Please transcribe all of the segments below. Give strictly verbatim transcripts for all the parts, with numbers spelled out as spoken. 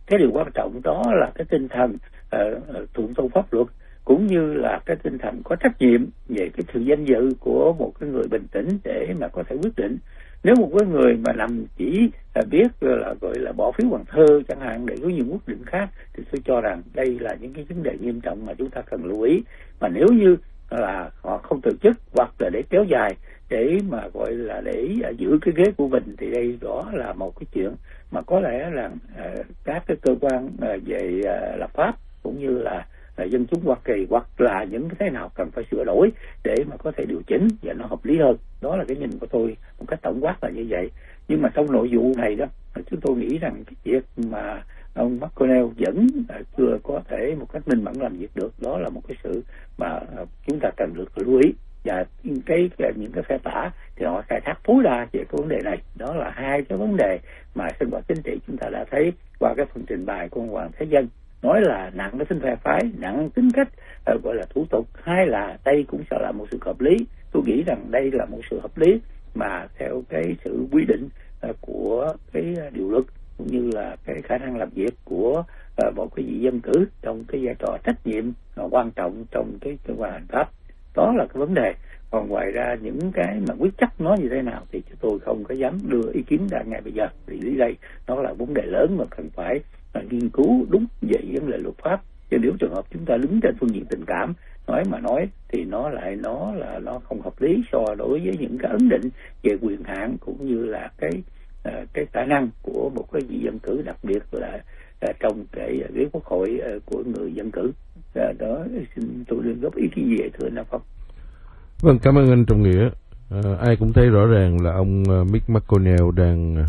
cái điều quan trọng đó là cái tinh thần uh, thượng tôn pháp luật, cũng như là cái tinh thần có trách nhiệm về cái sự danh dự của một cái người bình tĩnh để mà có thể quyết định. Nếu một cái người mà nằm chỉ là biết là gọi là bỏ phiếu bằng thơ chẳng hạn để có những quyết định khác, thì tôi cho rằng đây là những cái vấn đề nghiêm trọng mà chúng ta cần lưu ý. Mà nếu như là họ không từ chức hoặc là để kéo dài để mà gọi là để giữ cái ghế của mình, thì đây đó là một cái chuyện mà có lẽ là uh, các cái cơ quan uh, về uh, lập pháp cũng như là uh, dân chúng Hoa Kỳ hoặc là những cái thế nào cần phải sửa đổi để mà có thể điều chỉnh và nó hợp lý hơn. Đó là cái nhìn của tôi một cách tổng quát là như vậy. Nhưng mà trong nội vụ này đó, chúng tôi nghĩ rằng cái việc mà ông McConnell vẫn uh, chưa có thể một cách minh mẫn làm việc được, đó là một cái sự mà uh, chúng ta cần được lưu ý. Và cái, cái những cái phe tả thì họ khai thác tối đa về cái vấn đề này. Đó là hai cái vấn đề mà sinh hoạt chính trị chúng ta đã thấy qua cái phần trình bày của ông Hoàng Thế Dân, nói là nặng cái tính phe phái, nặng tính cách uh, gọi là thủ tục, hay là đây cũng sẽ là một sự hợp lý. Tôi nghĩ rằng đây là một sự hợp lý mà theo cái sự quy định uh, của cái điều luật cũng như là cái khả năng làm việc của uh, một cái vị dân cử trong cái vai trò trách nhiệm uh, quan trọng trong cái cơ quan hành pháp. Đó là cái vấn đề. Còn ngoài ra những cái mà quyết chấp nó như thế nào thì chúng tôi không có dám đưa ý kiến ra ngay bây giờ, vì lý đây nó là vấn đề lớn mà cần phải uh, nghiên cứu đúng về vấn đề luật pháp. Chứ nếu trường hợp chúng ta đứng trên phương diện tình cảm nói mà nói thì nó lại nó là nó không hợp lý so đối với những cái ấn định về quyền hạn cũng như là cái uh, cái khả năng của một cái vị dân cử, đặc biệt là uh, trong cái ghế quốc hội uh, của người dân cử. Uh, đó xin tôi đưa góp ý kiến gì vậy thưa anh Phong? Vâng, cảm ơn anh Trọng Nghĩa. Uh, ai cũng thấy rõ ràng là ông uh, Mitch McConnell đang uh,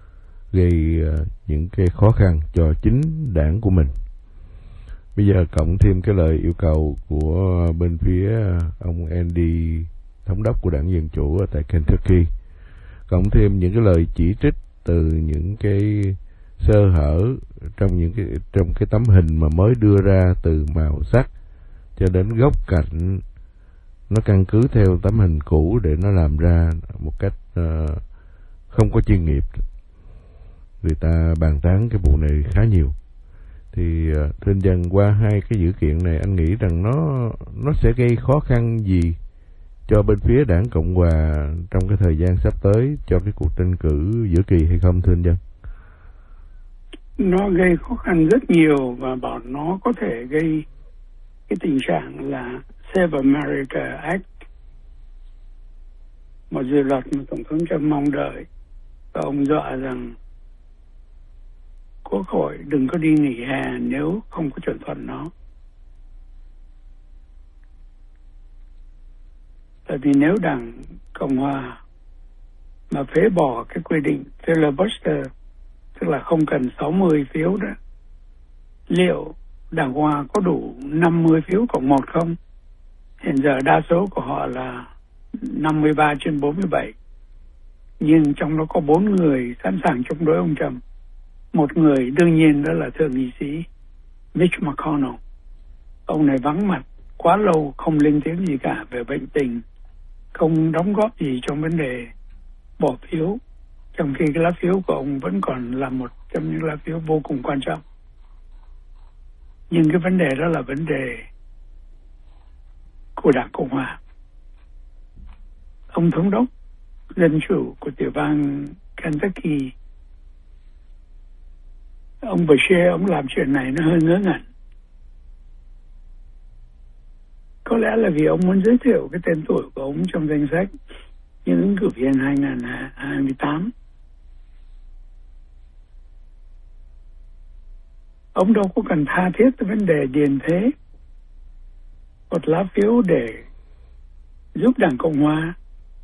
gây uh, những cái khó khăn cho chính đảng của mình. Bây giờ cộng thêm cái lời yêu cầu của bên phía ông Andy, thống đốc của đảng Dân Chủ ở tại Kentucky, cộng thêm những cái lời chỉ trích từ những cái sơ hở trong những cái trong cái tấm hình mà mới đưa ra, từ màu sắc cho đến góc cạnh, nó căn cứ theo tấm hình cũ để nó làm ra một cách uh, không có chuyên nghiệp. Người ta bàn tán cái vụ này khá nhiều. Thì thưa dần qua hai cái dữ kiện này, anh nghĩ rằng nó nó sẽ gây khó khăn gì cho bên phía đảng Cộng hòa trong cái thời gian sắp tới cho cái cuộc tranh cử giữa kỳ hay không, thưa anh Dân? Nó gây khó khăn rất nhiều, và bảo nó có thể gây cái tình trạng là Save America Act, một dự luật mà Tổng thống Trump mong đợi, và ông dọa rằng Quốc hội đừng có đi nghỉ hè nếu không có chuẩn thuận nó. Tại vì nếu đảng Cộng hòa mà phế bỏ cái quy định filibuster, tức là không cần sáu mươi phiếu đó, liệu đảng Cộng hòa có đủ năm mươi phiếu cộng một không? Hiện giờ đa số của họ là năm mươi ba trên bốn mươi bảy, nhưng trong đó có bốn người sẵn sàng chống đối ông Trump. Một người đương nhiên đó là thượng nghị sĩ Mitch McConnell. Ông này vắng mặt quá lâu, không lên tiếng gì cả về bệnh tình, không đóng góp gì trong vấn đề bỏ phiếu, trong khi cái lá phiếu của ông vẫn còn là một trong những lá phiếu vô cùng quan trọng. Nhưng cái vấn đề đó là vấn đề của đảng Cộng hòa. Ông thống đốc dân chủ của tiểu bang Kentucky, ông Beshear, ông làm chuyện này nó hơi ngớ ngẩn. Có lẽ là vì ông muốn giới thiệu cái tên tuổi của ông trong danh sách những ứng cử viên hai nghìn không trăm hai mươi tám. Ông đâu có cần tha thiết tới vấn đề điền thế một lá phiếu để giúp đảng Cộng hòa.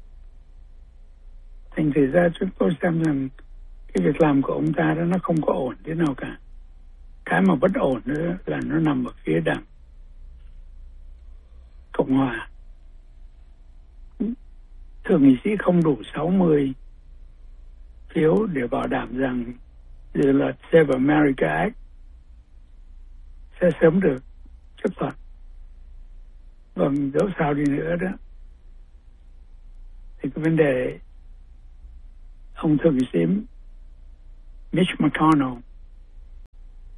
Thành thử ra chúng tôi xem rằng cái việc làm của ông ta đó nó không có ổn thế nào cả. Cái mà bất ổn nữa là nó nằm ở phía đảng Cộng hòa. Thượng nghị sĩ không đủ sáu mươi phiếu để bảo đảm rằng dự luật Save America Act sẽ sớm được chấp thuận. Vâng, dẫu sao đi nữa đó, thì cái vấn đề ông thượng nghị sĩ Mitch McConnell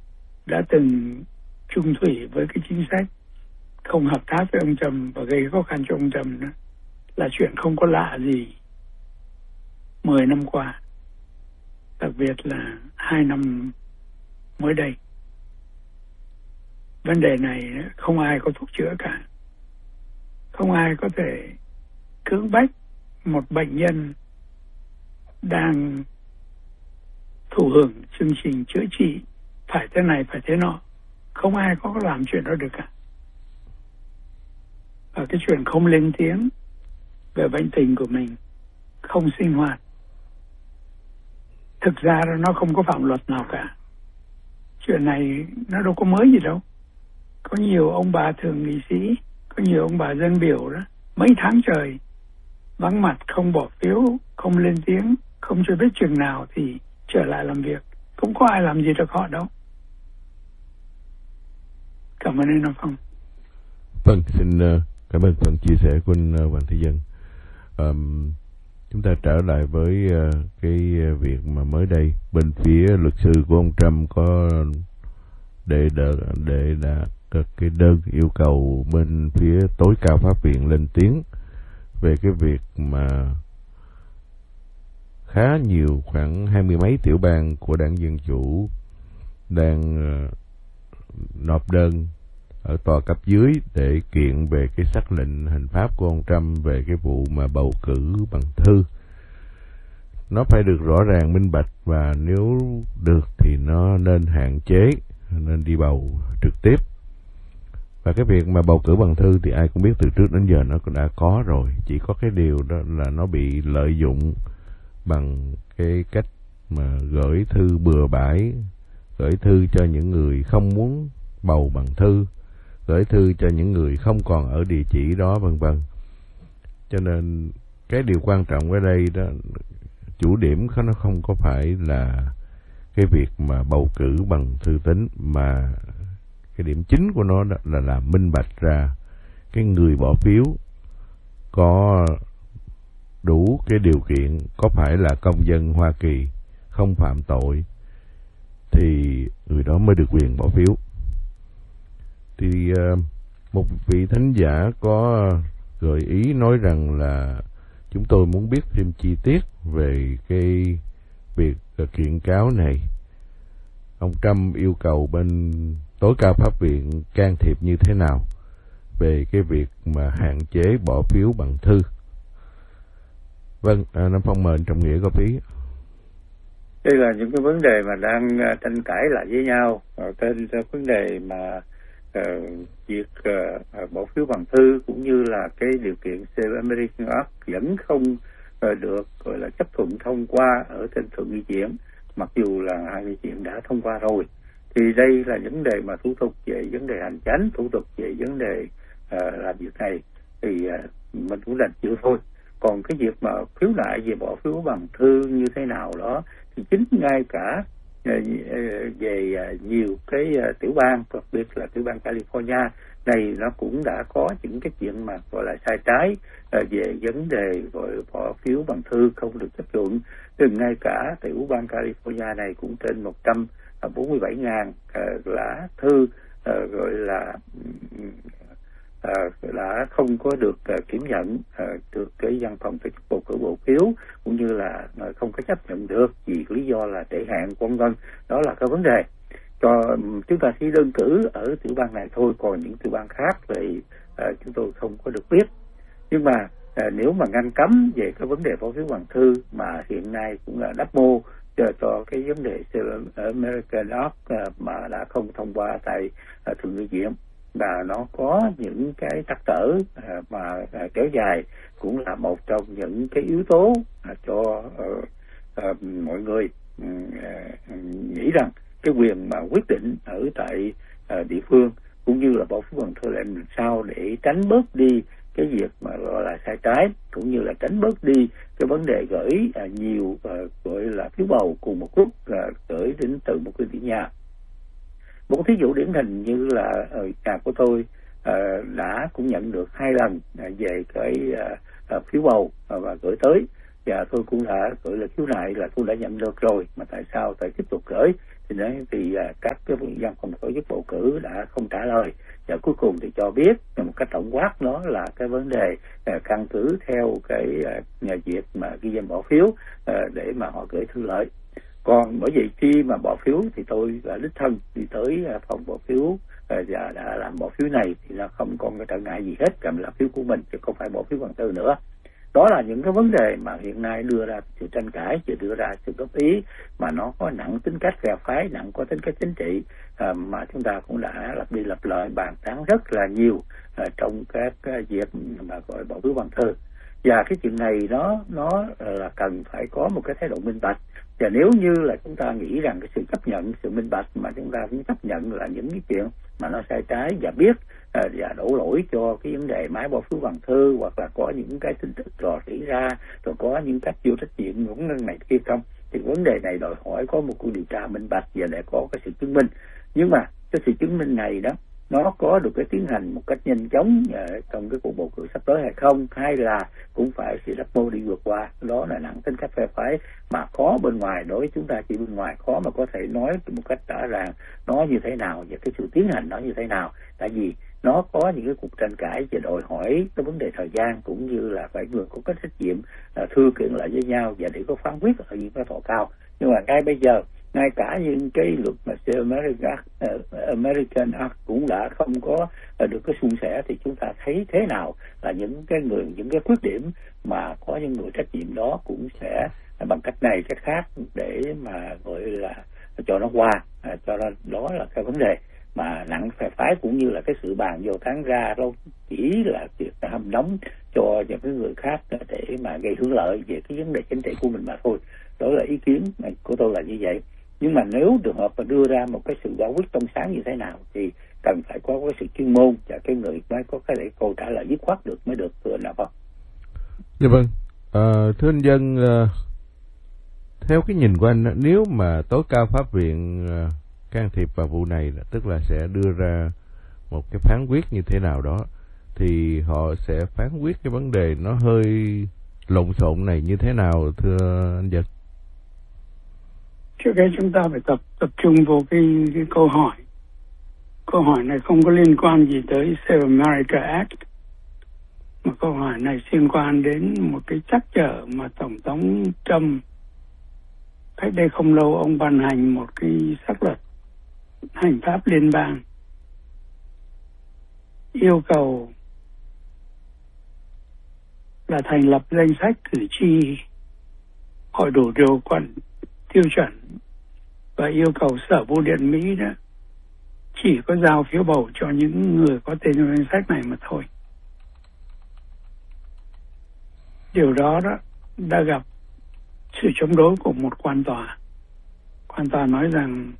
đã từng chung thủy với cái chính sách không hợp tác với ông Trump và gây khó khăn cho ông Trump đó, là chuyện không có lạ gì mười năm qua, đặc biệt là hai năm mới đây. Vấn đề này không ai có thuốc chữa cả. Không ai có thể cưỡng bách một bệnh nhân đang thụ hưởng chương trình chữa trị phải thế này phải thế nọ. Không ai có làm chuyện đó được cả. Và cái chuyện không lên tiếng về bệnh tình của mình, không sinh hoạt, thực ra nó không có phạm luật nào cả. Chuyện này nó đâu có mới gì đâu. Có nhiều ông bà thượng nghị sĩ, có nhiều ông bà dân biểu đó, mấy tháng trời vắng mặt, không bỏ phiếu, không lên tiếng, không cho biết chừng nào thì trở lại làm việc. Không có ai làm gì được họ đâu. Cảm ơn anh Nam Phong. Vâng, xin uh, cảm ơn phần chia sẻ của anh uh, Hoàng Thế Dân. Um, chúng ta trở lại với uh, cái việc mà mới đây bên phía luật sư của ông Trump có để đợi để đạt cái đơn yêu cầu bên phía tối cao pháp viện lên tiếng về cái việc mà khá nhiều, khoảng hai mươi mấy tiểu bang của đảng Dân Chủ đang uh, nộp đơn ở tòa cấp dưới để kiện về cái sắc lệnh hành pháp của ông Trump về cái vụ mà bầu cử bằng thư. Nó phải được rõ ràng, minh bạch, và nếu được thì nó nên hạn chế, nên đi bầu trực tiếp. Và cái việc mà bầu cử bằng thư thì ai cũng biết từ trước đến giờ nó đã có rồi. Chỉ có cái điều đó là nó bị lợi dụng bằng cái cách mà gửi thư bừa bãi, gửi thư cho những người không muốn bầu bằng thư, gửi thư cho những người không còn ở địa chỉ đó, vân vân. Cho nên cái điều quan trọng ở đây đó, chủ điểm nó không có phải là cái việc mà bầu cử bằng thư tín, mà cái điểm chính của nó là làm minh bạch ra cái người bỏ phiếu có đủ cái điều kiện, có phải là công dân Hoa Kỳ, không phạm tội, thì người đó mới được quyền bỏ phiếu. Thì uh, một vị thính giả có gợi ý nói rằng là chúng tôi muốn biết thêm chi tiết về cái việc kiện cáo này. Ông Trump yêu cầu bên tối cao pháp viện can thiệp như thế nào về cái việc mà hạn chế bỏ phiếu bằng thư. Vâng, à, Nam Phong mời Trọng Nghĩa góp ý. Đây là những cái vấn đề mà đang tranh cãi lại với nhau. Trên vấn đề mà uh, việc uh, bỏ phiếu bằng thư cũng như là cái điều kiện Save American Act vẫn không uh, được gọi là chấp thuận thông qua ở trên thượng nghị viện, mặc dù là hai nghị viện đã thông qua rồi. Thì đây là vấn đề mà thủ tục về vấn đề hành chánh, thủ tục về vấn đề uh, làm việc này thì uh, mình cũng đành chịu thôi. Còn cái việc mà khiếu nại về bỏ phiếu bằng thư như thế nào đó thì chính ngay cả về nhiều cái tiểu bang, đặc biệt là tiểu bang California này, nó cũng đã có những cái chuyện mà gọi là sai trái về vấn đề gọi bỏ phiếu bằng thư không được chấp thuận. Từ ngay cả tiểu bang California này cũng trên một trăm bốn mươi bảy ngàn lá thư gọi là À, đã không có được uh, kiểm nhận uh, được cái văn phòng tổ chức bầu cử bộ phiếu, cũng như là uh, không có chấp nhận được vì lý do là trễ hạn, vân vân. Đó là cái vấn đề. Cho um, chúng ta chỉ đơn cử ở tiểu bang này thôi, còn những tiểu bang khác thì uh, chúng tôi không có được biết. Nhưng mà uh, nếu mà ngăn cấm về cái vấn đề bỏ phiếu bằng thư mà hiện nay cũng là đắp mô cho, cho cái vấn đề ở American Act uh, mà đã không thông qua tại uh, thượng nghị viện, và nó có những cái trắc trở mà kéo dài, cũng là một trong những cái yếu tố cho uh, uh, mọi người uh, nghĩ rằng cái quyền mà quyết định ở tại uh, địa phương cũng như là bỏ phiếu bằng thư làm sao để tránh bớt đi cái việc mà gọi là sai trái, cũng như là tránh bớt đi cái vấn đề gửi uh, nhiều uh, gọi là phiếu bầu cùng một lúc uh, gửi đến từ một cái điểm nhà. Một thí dụ điển hình như là ở nhà của tôi uh, đã cũng nhận được hai lần uh, về cái uh, uh, phiếu bầu uh, và gửi tới, và tôi cũng đã gửi lời khiếu nại là tôi đã nhận được rồi, mà tại sao phải tiếp tục gửi. thì đấy thì uh, các cái văn phòng tổ chức bầu cử đã không trả lời, và cuối cùng thì cho biết một cách tổng quát đó là cái vấn đề uh, căn cứ theo cái uh, việc mà ghi danh bỏ phiếu uh, để mà họ gửi thư lợi. Còn bởi vì khi mà bỏ phiếu thì tôi là đích thân đi tới uh, phòng bỏ phiếu uh, và đã làm bỏ phiếu này thì là không còn cái trở ngại gì hết, cầm lá phiếu của mình chứ không phải bỏ phiếu bằng thư nữa. Đó là những cái vấn đề mà hiện nay đưa ra sự tranh cãi, chỉ đưa ra sự góp ý mà nó có nặng tính cách phe phái, nặng có tính cách chính trị, à, mà chúng ta cũng đã lặp đi lặp lại bàn tán rất là nhiều à, trong các cái việc mà gọi bỏ phiếu bằng thư. Và cái chuyện này nó nó là cần phải có một cái thái độ minh bạch. Và nếu như là chúng ta nghĩ rằng cái sự chấp nhận sự minh bạch mà chúng ta cũng chấp nhận là những cái chuyện mà nó sai trái và biết à, và đổ lỗi cho cái vấn đề máy bỏ phiếu bằng thư, hoặc là có những cái tin tức rò rỉ ra, rồi có những cách vô trách nhiệm những này kia không, thì vấn đề này đòi hỏi có một cuộc điều tra minh bạch và để có cái sự chứng minh. Nhưng mà cái sự chứng minh này đó nó có được cái tiến hành một cách nhanh chóng uh, trong cái cuộc bầu cử sắp tới hay không, hay là cũng phải sự rắc rối đi vượt qua. Đó là nặng tính cách phe phái mà khó bên ngoài, đối với chúng ta chỉ bên ngoài khó mà có thể nói một cách rõ ràng nó như thế nào và cái sự tiến hành nó như thế nào, tại vì nó có những cái cuộc tranh cãi và đòi hỏi cái vấn đề thời gian, cũng như là phải người có cái trách nhiệm uh, thư kiện lại với nhau và để có phán quyết ở những cái tòa cao. Nhưng mà ngay bây giờ, ngay cả những cái luật mà American, uh, American Act cũng đã không có uh, được cái suôn sẻ, thì chúng ta thấy thế nào là những cái người những cái khuyết điểm mà có những người trách nhiệm đó cũng sẽ uh, bằng cách này cách khác để mà gọi là cho nó qua, uh, cho nó đó là cái vấn đề mà nặng phe phái, cũng như là cái sự bàn vô tán ra đó chỉ là việc hâm nóng cho những cái người khác để mà gây hưởng lợi về cái vấn đề chính trị của mình mà thôi. Đó là ý kiến của tôi là như vậy. Nhưng mà nếu trường hợp mà đưa ra một cái sự giải quyết trong sáng như thế nào thì cần phải có cái sự chuyên môn và cái người mới có cái để câu trả lời dứt khoát được mới được, thưa anh Phong. Dạ vâng. À, thưa anh Dân, à, theo cái nhìn của anh, nếu mà tối cao pháp viện à, can thiệp vào vụ này, tức là sẽ đưa ra một cái phán quyết như thế nào đó, thì họ sẽ phán quyết cái vấn đề nó hơi lộn xộn này như thế nào, thưa anh Dân? Trước đây chúng ta phải tập tập trung vào cái, cái câu hỏi. Câu hỏi này không có liên quan gì tới Save America Act, mà câu hỏi này liên quan đến một cái trắc trở mà Tổng thống Trump cách đây không lâu ông ban hành một cái xác luật hành pháp liên bang yêu cầu là thành lập danh sách cử tri hội đủ điều quận tiêu chuẩn, và yêu cầu Sở Bưu điện Mỹ đó chỉ có giao phiếu bầu cho những người có tên trong danh sách này mà thôi. Điều đó đó đã gặp sự chống đối của một quan tòa. Quan tòa nói rằng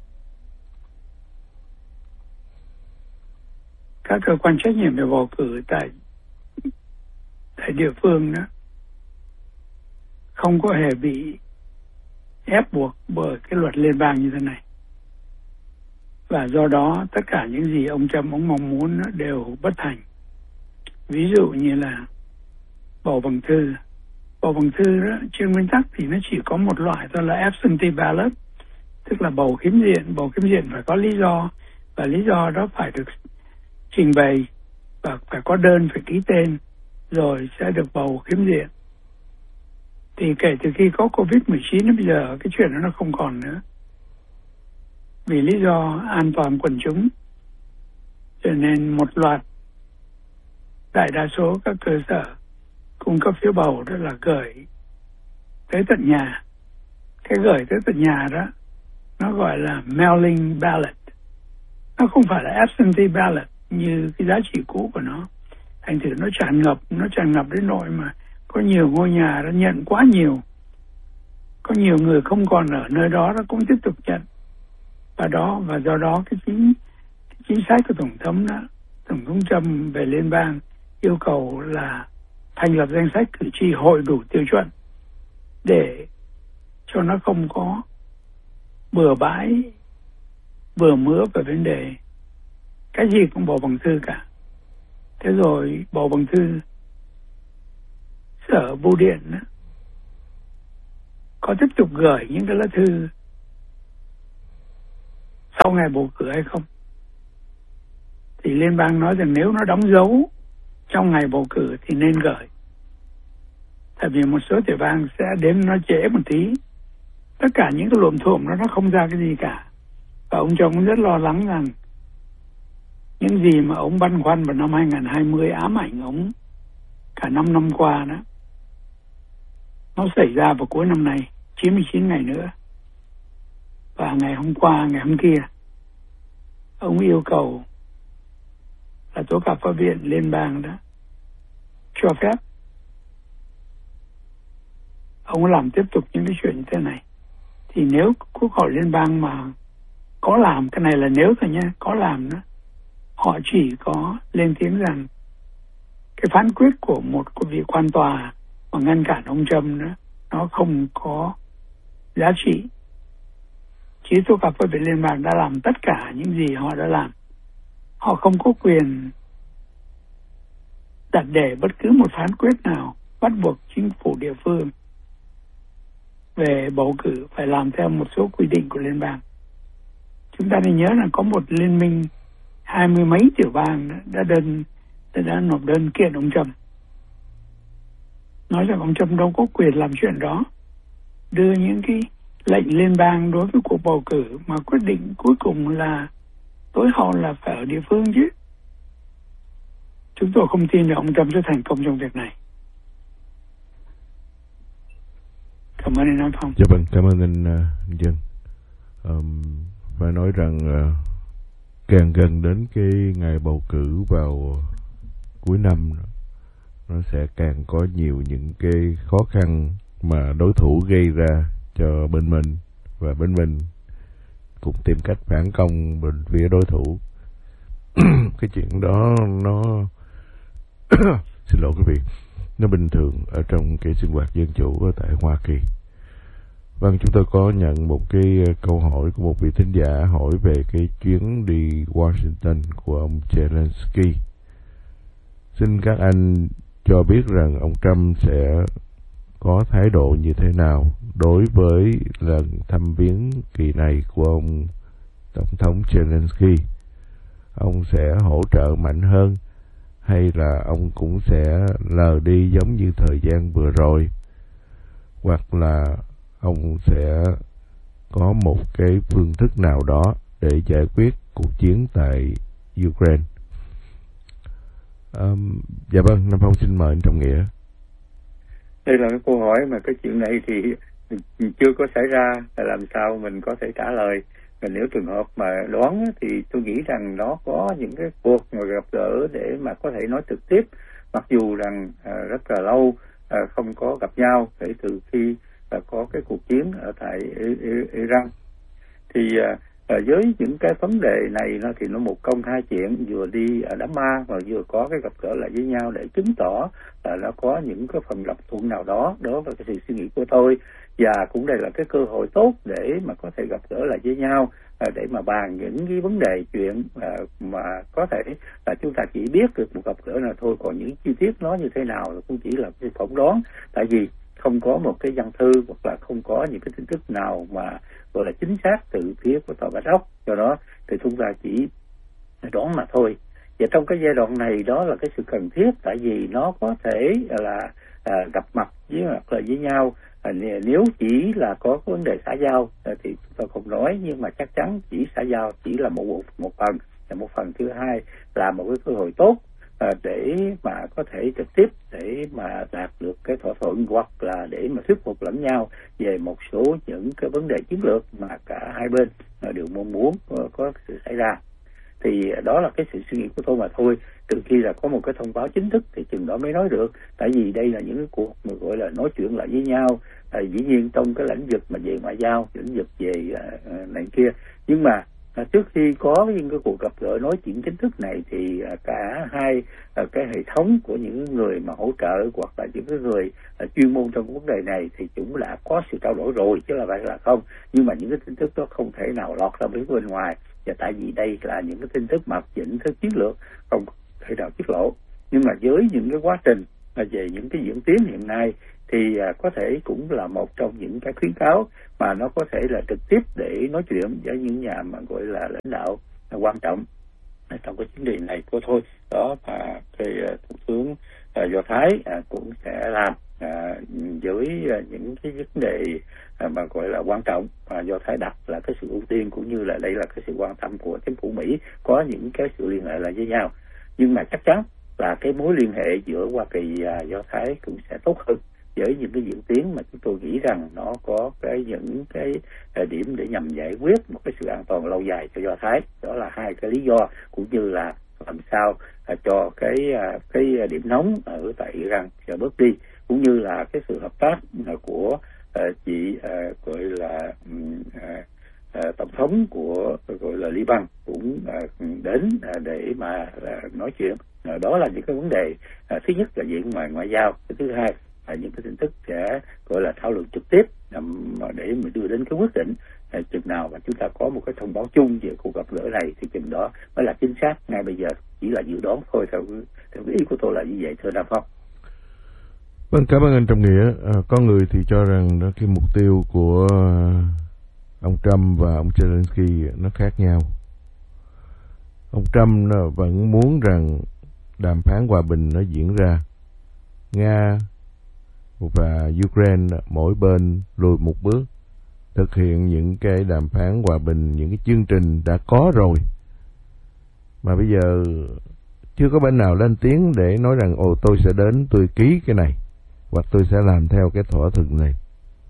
các cơ quan trách nhiệm về bầu cử tại tại địa phương đó không có hề bị ép buộc bởi cái luật liên bang như thế này, và do đó tất cả những gì ông Trump ông mong muốn đều bất thành. Ví dụ như là bầu bằng thư. Bầu bằng thư đó, trên nguyên tắc thì nó chỉ có một loại, đó là absentee ballot, tức là bầu khiếm diện. Bầu khiếm diện phải có lý do, và lý do đó phải được trình bày và phải có đơn, phải ký tên, rồi sẽ được bầu khiếm diện. Thì kể từ khi có covid mười chín đến bây giờ cái chuyện đó nó không còn nữa, vì lý do an toàn quần chúng, cho nên một loạt đại đa số các cơ sở cung cấp phiếu bầu đó là gửi tới tận nhà. Cái gửi tới tận nhà đó nó gọi là mailing ballot, nó không phải là absentee ballot như cái giá trị cũ của nó. Thành thử nó tràn ngập, nó tràn ngập đến nỗi mà có nhiều ngôi nhà đã nhận quá nhiều, có nhiều người không còn ở nơi đó nó cũng tiếp tục nhận. Và đó và do đó cái chính cái chính sách của tổng thống đó, tổng thống Trump về liên bang yêu cầu là thành lập danh sách cử tri hội đủ tiêu chuẩn để cho nó không có bừa bãi bừa mứa về vấn đề cái gì cũng bầu bằng thư cả. Thế rồi bầu bằng thư, Sở Bưu điện đó, có tiếp tục gửi những cái lá thư sau ngày bầu cử hay không. Thì liên bang nói rằng nếu nó đóng dấu trong ngày bầu cử thì nên gửi. Tại vì một số tiểu bang sẽ đến nó trễ một tí. Tất cả những cái lùm thùm đó nó không ra cái gì cả. Và ông chồng cũng rất lo lắng rằng những gì mà ông băn khoăn vào năm hai không hai không ám ảnh ông cả năm năm qua đó, nó xảy ra vào cuối năm nay, chín mươi chín ngày nữa. Và ngày hôm qua, ngày hôm kia, ông yêu cầu là tố cáo pháp viện liên bang đó cho phép ông làm tiếp tục những cái chuyện như thế này. Thì nếu Quốc hội liên bang mà có làm, cái này là nếu thôi nhé, có làm đó, họ chỉ có lên tiếng rằng cái phán quyết của một vị quan tòa mà ngăn cản ông Trump đó, nó không có giá trị. Chỉ tố cáo pháp viện liên bang đã làm tất cả những gì họ đã làm. Họ không có quyền đặt để bất cứ một phán quyết nào bắt buộc chính phủ địa phương về bầu cử phải làm theo một số quy định của liên bang. Chúng ta nên nhớ là có một liên minh hai mươi mấy tiểu bang đã đơn đã nộp đơn kiện ông Trump, nói rằng ông Trump đâu có quyền làm chuyện đó, đưa những cái lệnh liên bang đối với cuộc bầu cử mà quyết định cuối cùng là tối hậu là phải ở địa phương chứ. Chúng tôi không tin là ông Trump sẽ thành công trong việc này. Cảm ơn anh Nam Phong. Dạ vâng, cảm ơn anh uh, Dân. Um, phải nói rằng uh, càng gần đến cái ngày bầu cử vào uh, cuối năm, nó sẽ càng có nhiều những cái khó khăn mà đối thủ gây ra cho bên mình, và bên mình cũng tìm cách phản công bên phía đối thủ. Cái chuyện đó nó xin lỗi quý vị, nó bình thường ở trong cái sinh hoạt dân chủ ở tại Hoa Kỳ. Vâng, chúng tôi có nhận một cái câu hỏi của một vị thính giả hỏi về cái chuyến đi Washington của ông Zelensky. Xin các anh cho biết rằng ông Trump sẽ có thái độ như thế nào đối với lần thăm viếng kỳ này của ông Tổng thống Zelensky. Ông sẽ hỗ trợ mạnh hơn hay là ông cũng sẽ lờ đi giống như thời gian vừa rồi, hoặc là ông sẽ có một cái phương thức nào đó để giải quyết cuộc chiến tại Ukraine. Um, dạ vâng, Nam Phong xin mời anh Trọng Nghĩa. Đây là cái câu hỏi mà cái chuyện này thì chưa có xảy ra, là làm sao mình có thể trả lời. Và nếu trường hợp mà đoán thì tôi nghĩ rằng nó có những cái cuộc mà gặp gỡ để mà có thể nói trực tiếp, mặc dù rằng à, rất là lâu à, không có gặp nhau kể từ khi à, có cái cuộc chiến ở tại Iran. Thì à, à, với những cái vấn đề này nó thì nó một công hai chuyện, vừa đi ở đám ma mà vừa có cái gặp gỡ lại với nhau để chứng tỏ là nó có những cái phần lập thuận nào đó đối với cái sự suy nghĩ của tôi. Và cũng đây là cái cơ hội tốt để mà có thể gặp gỡ lại với nhau, à, để mà bàn những cái vấn đề chuyện à, mà có thể là chúng ta chỉ biết được một gặp gỡ nào thôi, còn những chi tiết nó như thế nào là cũng chỉ là cái phỏng đoán, tại vì không có một cái văn thư hoặc là không có những cái tin tức nào mà gọi là chính xác từ phía của Tòa Bạch Ốc, do đó thì chúng ta chỉ đoán mà thôi. Và trong cái giai đoạn này đó là cái sự cần thiết, tại vì nó có thể là à, gặp mặt với hoặc là với nhau. À, nếu chỉ là có vấn đề xã giao à, thì chúng ta không nói, nhưng mà chắc chắn chỉ xã giao chỉ là một một phần, và một phần thứ hai là một cái cơ hội tốt à, để mà có thể trực tiếp để mà đạt được cái thỏa thuận, hoặc là để mà thuyết phục lẫn nhau về một số những cái vấn đề chiến lược mà cả hai bên à, đều mong muốn uh, có sự xảy ra. Thì đó là cái sự suy nghĩ của tôi mà thôi. Từ khi là có một cái thông báo chính thức thì chừng đó mới nói được, tại vì đây là những cái cuộc mà gọi là nói chuyện lại với nhau, à, dĩ nhiên trong cái lĩnh vực mà về ngoại giao, lĩnh vực về à, này kia. Nhưng mà à, trước khi có những cái cuộc gặp gỡ nói chuyện chính thức này thì à, cả hai à, cái hệ thống của những người mà hỗ trợ hoặc là những cái người à, chuyên môn trong vấn đề này thì chúng đã có sự trao đổi rồi, chứ là vậy là không. Nhưng mà những cái tin tức đó không thể nào lọt ra bên ngoài, và tại vì đây là những cái tin tức mặc định thức chiến lược không thể nào tiết lộ. Nhưng mà với những cái quá trình về những cái diễn tiến hiện nay thì à, có thể cũng là một trong những cái khuyến cáo mà nó có thể là trực tiếp để nói chuyện với những nhà mà gọi là lãnh đạo là quan trọng trong cái vấn đề này của thôi. Đó mà cái thủ tướng à, Do Thái à, cũng sẽ làm à, với à, những cái vấn đề à, mà gọi là quan trọng mà Do Thái đặt là cái sự ưu tiên, cũng như là đây là cái sự quan tâm của chính phủ Mỹ, có những cái sự liên hệ là với nhau. Nhưng mà chắc chắn là cái mối liên hệ giữa Hoa Kỳ và Do Thái cũng sẽ tốt hơn với những cái diễn tiến mà chúng tôi nghĩ rằng nó có cái những cái điểm để nhằm giải quyết một cái sự an toàn lâu dài cho Do Thái. Đó là hai cái lý do, cũng như là làm sao cho cái cái điểm nóng ở tại Iran sẽ bớt đi, cũng như là cái sự hợp tác của chị gọi là tổng thống của gọi là Liban cũng đến để mà nói chuyện. Đó là những cái vấn đề thứ nhất là diện ngoài ngoại giao, cái thứ hai là những cái tin tức sẽ gọi là thảo luận trực tiếp để mình đưa đến cái quyết định. Chừng nào mà chúng ta có một cái thông báo chung về cuộc gặp gỡ này thì chừng đó mới là chính xác. Ngay bây giờ chỉ là dự đoán thôi, theo theo ý của tôi là như vậy, thưa Đàm Phong. Vâng, cảm ơn anh Trọng Nghĩa. À, có người thì cho rằng đó, cái mục tiêu của ông Trump và ông Zelensky nó khác nhau. Ông Trump nó vẫn muốn rằng đàm phán hòa bình nó diễn ra, Nga và Ukraine mỗi bên lùi một bước, thực hiện những cái đàm phán hòa bình, những cái chương trình đã có rồi, mà bây giờ chưa có bên nào lên tiếng để nói rằng ồ tôi sẽ đến tôi ký cái này hoặc tôi sẽ làm theo cái thỏa thuận này.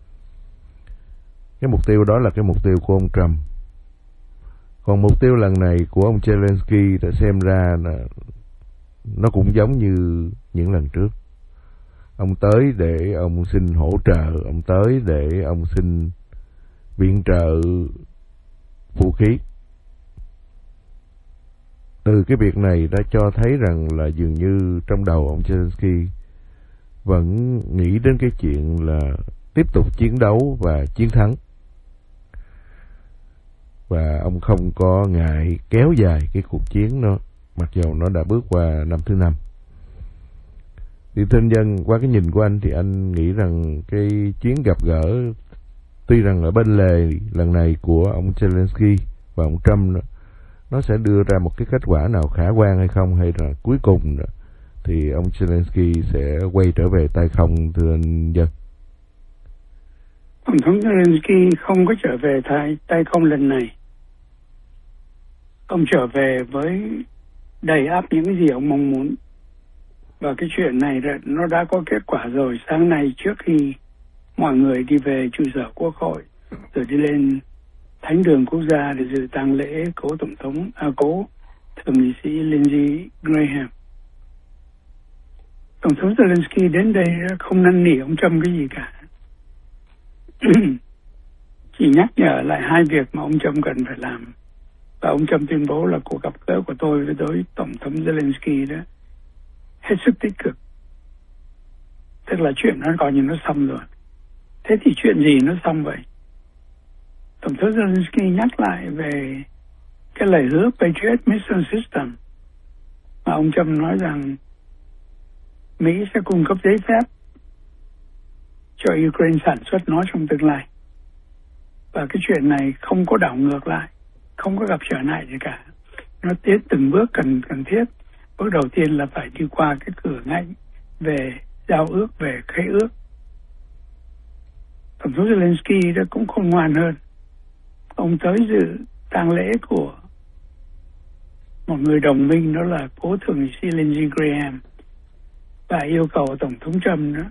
Cái mục tiêu đó là cái mục tiêu của ông Trump. Còn mục tiêu lần này của ông Zelensky đã xem ra là nó cũng giống như những lần trước. Ông tới để ông xin hỗ trợ, ông tới để ông xin viện trợ vũ khí. Từ cái việc này đã cho thấy rằng là dường như trong đầu ông Zelensky vẫn nghĩ đến cái chuyện là tiếp tục chiến đấu và chiến thắng. Và ông không có ngại kéo dài cái cuộc chiến đó, mặc dù nó đã bước qua năm thứ năm. Thì thân dân, qua cái nhìn của anh thì anh nghĩ rằng cái chuyến gặp gỡ tuy rằng ở bên lề lần này của ông Zelensky và ông Trump đó, nó sẽ đưa ra một cái kết quả nào khả quan hay không, hay là cuối cùng đó, thì ông Zelensky sẽ quay trở về tay không, thưa anh Dân? Tổng thống Zelensky không có trở về tay, tay không lần này. Ông trở về với đầy ắp những cái gì ông mong muốn. Và cái chuyện này nó đã có kết quả rồi. Sáng nay trước khi mọi người đi về trụ sở Quốc hội rồi đi lên Thánh đường Quốc gia để dự tang lễ cố tổng thống à, cố thượng nghị sĩ Lindsey Graham, Tổng thống Zelensky đến đây không năn nỉ ông Trump cái gì cả. Chỉ nhắc nhở lại hai việc mà ông Trump cần phải làm. Và ông Trump tuyên bố là cuộc gặp gỡ của tôi với đối Tổng thống Zelensky đó hết sức tích cực. Tức là chuyện nó coi như nó xong rồi. Thế thì chuyện gì nó xong vậy? Tổng thống Zelensky nhắc lại về cái lời hứa Patriot Missile System mà ông Trump nói rằng Mỹ sẽ cung cấp giấy phép cho Ukraine sản xuất nó trong tương lai. Và cái chuyện này không có đảo ngược lại, không có gặp trở ngại gì cả. Nó tiến từng bước cần cần thiết. Bước đầu tiên là phải đi qua cái cửa ngách về giao ước, về khế ước. Tổng thống Zelensky đã cũng khôn ngoan hơn. Ông tới dự tang lễ của một người đồng minh, đó là cố thượng nghị sĩ Lindsey Graham, và yêu cầu Tổng thống Trump đó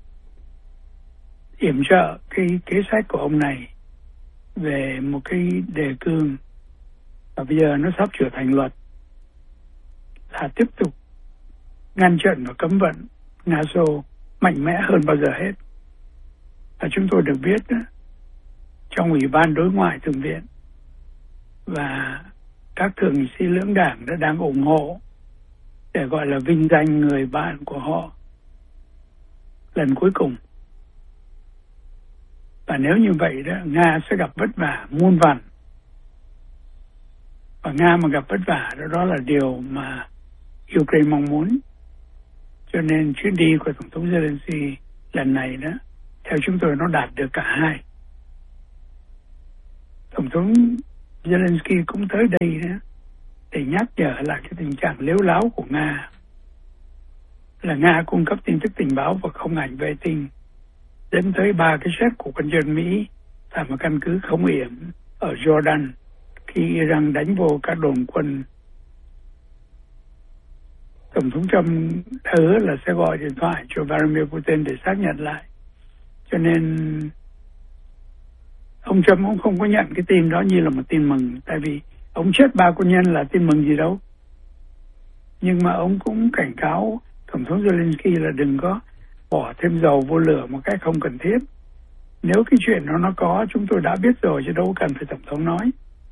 yểm trợ cái kế sách của ông này về một cái đề cương và bây giờ nó sắp trở thành luật, là tiếp tục ngăn chặn và cấm vận Nga Xô mạnh mẽ hơn bao giờ hết. Và chúng tôi được biết đó, trong Ủy ban Đối ngoại Thượng viện và các thượng nghị sĩ lưỡng đảng đã đang ủng hộ để gọi là vinh danh người bạn của họ lần cuối cùng. Và nếu như vậy đó, Nga sẽ gặp vất vả muôn vàn. Và Nga mà gặp vất vả đó, đó là điều mà Ukraine mong muốn. Cho nên chuyến đi của Tổng thống Zelensky lần này đó, theo chúng tôi nó đạt được cả hai. Tổng thống Zelensky cũng tới đây đó để nhắc nhở lại cái tình trạng lếu láo của Nga, là Nga cung cấp tin tức tình báo và không ảnh vệ tinh dẫn tới ba cái chết của quân dân Mỹ tại một căn cứ không yểm ở Jordan khi Iran đánh vô các đồn quân. Tổng thống Trump đã hứa là sẽ gọi điện thoại cho Vladimir Putin để xác nhận lại. Cho nên ông Trump cũng không có nhận cái tin đó như là một tin mừng, tại vì ông chết ba quân nhân là tin mừng gì đâu. Nhưng mà ông cũng cảnh cáo Tổng thống Zelensky là đừng có bỏ thêm dầu vô lửa một cách không cần thiết. Nếu cái chuyện đó nó có, chúng tôi đã biết rồi chứ đâu cần phải Tổng thống nói.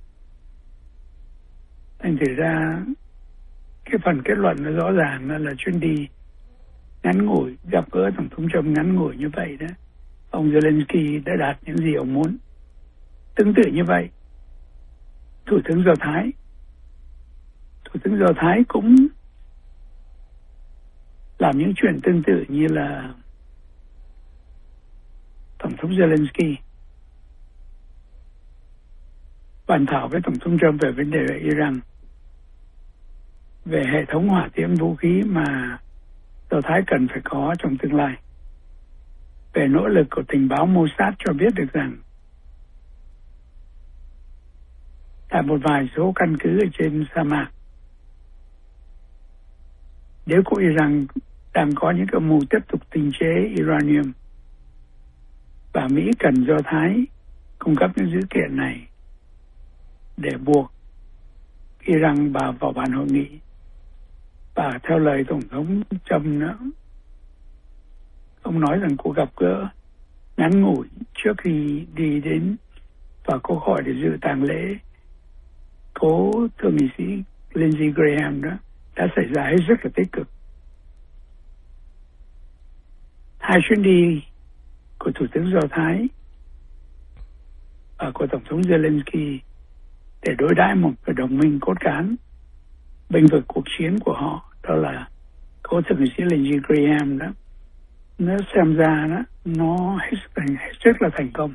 Thành thử ra cái phần kết luận nó rõ ràng là, là chuyến đi ngắn ngủi, gặp gỡ Tổng thống Trump ngắn ngủi như vậy đó, ông Zelensky đã đạt những gì ông muốn. Tương tự như vậy, Thủ tướng Do Thái Thủ tướng Do Thái cũng làm những chuyện tương tự như là Tổng thống Zelensky, bàn thảo với Tổng thống Trump về vấn đề về Iran, về hệ thống hỏa tiễn vũ khí mà Do Thái cần phải có trong tương lai, về nỗ lực của tình báo Mossad cho biết được rằng tại một vài số căn cứ ở trên sa mạc, nếu có Iran đang có những cái mưu tiếp tục tinh chế uranium, và Mỹ cần Do Thái cung cấp những dữ kiện này để buộc Iran vào vào bàn hội nghị. Và theo lời Tổng thống Trump nữa, ông nói rằng cuộc gặp gỡ ngắn ngủi trước khi đi đến và Quốc hội để dự tang lễ cố thượng nghị sĩ Lindsey Graham đó đã xảy ra hết sức là tích cực. Hai chuyến đi của Thủ tướng Do Thái và của Tổng thống Zelensky để đối đãi một cái đồng minh cốt cán bênh vực cuộc chiến của họ, đó là cố thượng nghị sĩ Lindsey Graham đó, nó xem ra đó, nó hết sức, hết sức là thành công.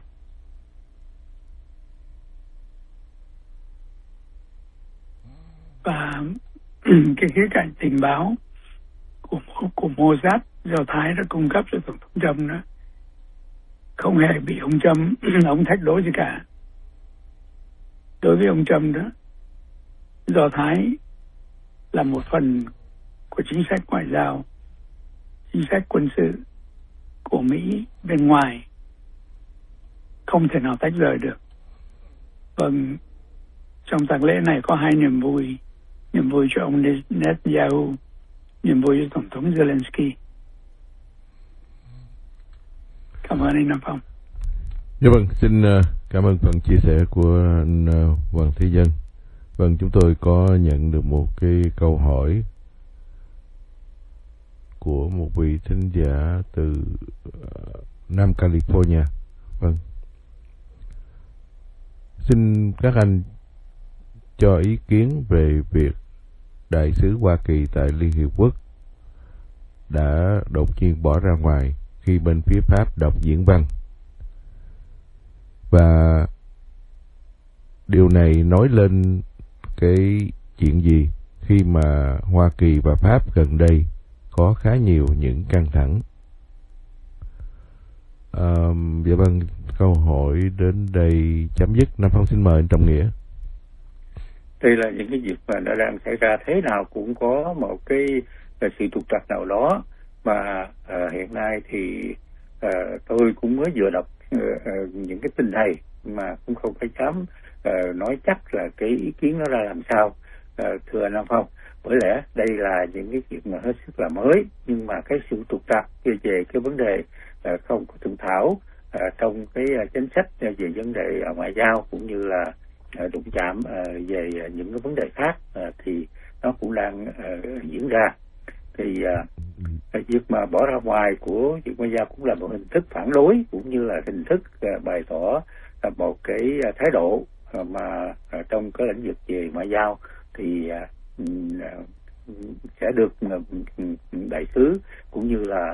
Và cái khía cạnh tình báo của, của Mossad Do Thái đã cung cấp cho Tổng thống Trump đó không hề bị ông Trump ông thách đố gì cả. Đối với ông Trump đó, Do Thái là một phần của chính sách ngoại giao, chính sách quân sự của Mỹ bên ngoài, không thể nào tách rời được. Vâng, trong tang lễ này có hai niềm vui, niềm vui cho ông Netanyahu, niềm vui cho Tổng thống Zelensky. Cảm ơn anh Nam Phong. Dạ vâng, xin cảm ơn phần chia sẻ của anh Hoàng Thế Dân. Vâng, chúng tôi có nhận được một cái câu hỏi của một vị thính giả từ Nam California. Vâng, xin các anh cho ý kiến về việc Đại sứ Hoa Kỳ tại Liên Hiệp Quốc đã đột nhiên bỏ ra ngoài khi bên phía Pháp đọc diễn văn. Và điều này nói lên cái chuyện gì khi mà Hoa Kỳ và Pháp gần đây có khá nhiều những căng thẳng. À, dạ vâng, câu hỏi đến đây chấm dứt. Nam Phong xin mời anh Trọng Nghĩa. Đây là những cái việc mà nó đang xảy ra, thế nào cũng có một cái, cái sự trục trặc nào đó mà uh, hiện nay thì uh, tôi cũng mới vừa đọc uh, uh, những cái tin này mà cũng không phải dám uh, nói chắc là cái ý kiến nó ra làm sao, uh, thưa Nam Phong. Bởi lẽ đây là những cái việc mà hết sức là mới, nhưng mà cái sự trục trặc về cái vấn đề uh, không có thượng thảo uh, trong cái uh, chính sách uh, về vấn đề uh, ngoại giao cũng như là uh, đụng chạm uh, về uh, những cái vấn đề khác uh, thì nó cũng đang uh, diễn ra. Thì uh, việc mà bỏ ra ngoài của việc ngoại giao cũng là một hình thức phản đối, cũng như là hình thức uh, bày tỏ uh, một cái uh, thái độ uh, mà uh, trong cái lĩnh vực về ngoại giao thì uh, uh, sẽ được uh, đại sứ cũng như là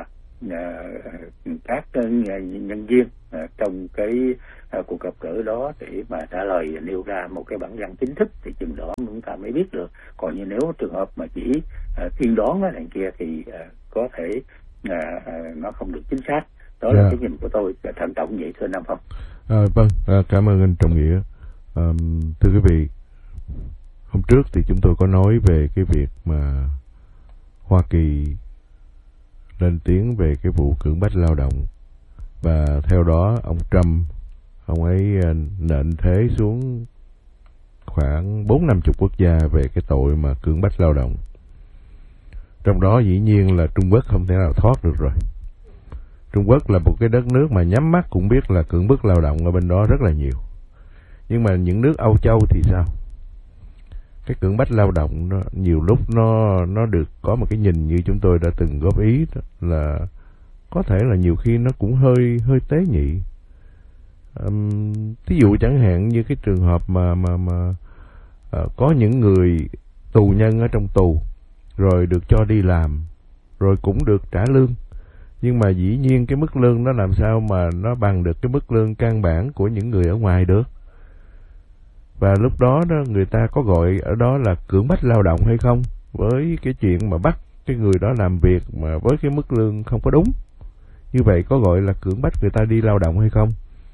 các nhân viên trong cái cuộc gặp gỡ đó để mà trả lời và nêu ra một cái bản văn chính thức, thì chừng đó chúng ta mới biết được. Còn như nếu trường hợp mà chỉ tiên đoán cái này kia thì có thể nó không được chính xác. Đó yeah. là cái nhìn của tôi, thận trọng vậy thưa Nam Phong. À, vâng, à, cảm ơn anh Trọng Nghĩa. À, thưa quý vị, hôm trước thì chúng tôi có nói về cái việc mà Hoa Kỳ lên tiếng về cái vụ cưỡng bách lao động, và theo đó ông Trump, ông ấy nện thế xuống khoảng bốn năm chục quốc gia về cái tội mà cưỡng bách lao động. Trong đó dĩ nhiên là Trung Quốc không thể nào thoát được rồi. Trung Quốc là một cái đất nước mà nhắm mắt cũng biết là cưỡng bức lao động ở bên đó rất là nhiều. Nhưng mà những nước Âu Châu thì sao? Cái cưỡng bách lao động nó, nhiều lúc nó nó được có một cái nhìn như chúng tôi đã từng góp ý đó, là có thể là nhiều khi nó cũng hơi hơi tế nhị. Um, thí dụ chẳng hạn như cái trường hợp mà mà mà uh, có những người tù nhân ở trong tù rồi được cho đi làm, rồi cũng được trả lương, nhưng mà dĩ nhiên cái mức lương nó làm sao mà nó bằng được cái mức lương căn bản của những người ở ngoài được. Và lúc đó đó người ta có gọi ở đó là cưỡng bách lao động hay không, với cái chuyện mà bắt cái người đó làm việc mà với cái mức lương không có đúng, như vậy có gọi là cưỡng bách người ta đi lao động hay không?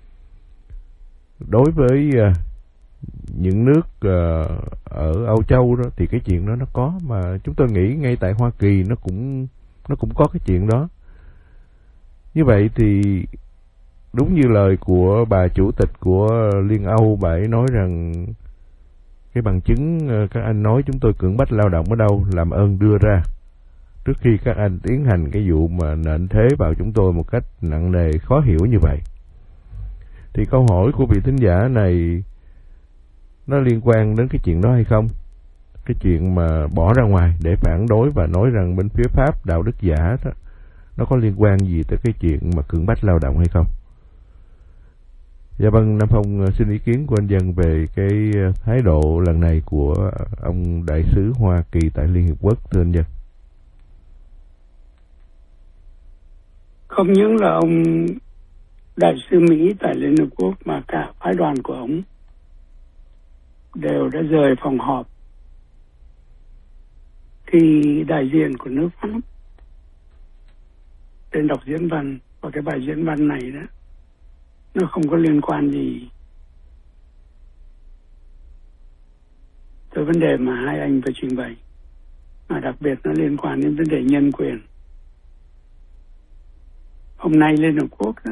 Đối với uh, những nước uh, ở Âu Châu đó thì cái chuyện đó nó có, mà chúng tôi nghĩ ngay tại Hoa Kỳ nó cũng nó cũng có cái chuyện đó. Như vậy thì đúng như lời của bà chủ tịch của Liên Âu, bà ấy nói rằng cái bằng chứng các anh nói chúng tôi cưỡng bách lao động ở đâu, làm ơn đưa ra trước khi các anh tiến hành cái vụ mà nện thế vào chúng tôi một cách nặng nề khó hiểu như vậy. Thì câu hỏi của vị thính giả này nó liên quan đến cái chuyện đó hay không? Cái chuyện mà bỏ ra ngoài để phản đối và nói rằng bên phía Pháp đạo đức giả đó, nó có liên quan gì tới cái chuyện mà cưỡng bách lao động hay không? Dạ vâng, Nam Phong xin ý kiến của anh Dân về cái thái độ lần này của ông đại sứ Hoa Kỳ tại Liên Hiệp Quốc, thưa anh Dân. Không những là ông đại sứ Mỹ tại Liên Hợp Quốc mà cả phái đoàn của ông đều đã rời phòng họp khi đại diện của nước Pháp đến đọc diễn văn, và cái bài diễn văn này đó nó không có liên quan gì tới vấn đề mà hai anh vừa trình bày, mà đặc biệt nó liên quan đến vấn đề nhân quyền. Hôm nay Liên Hợp Quốc đó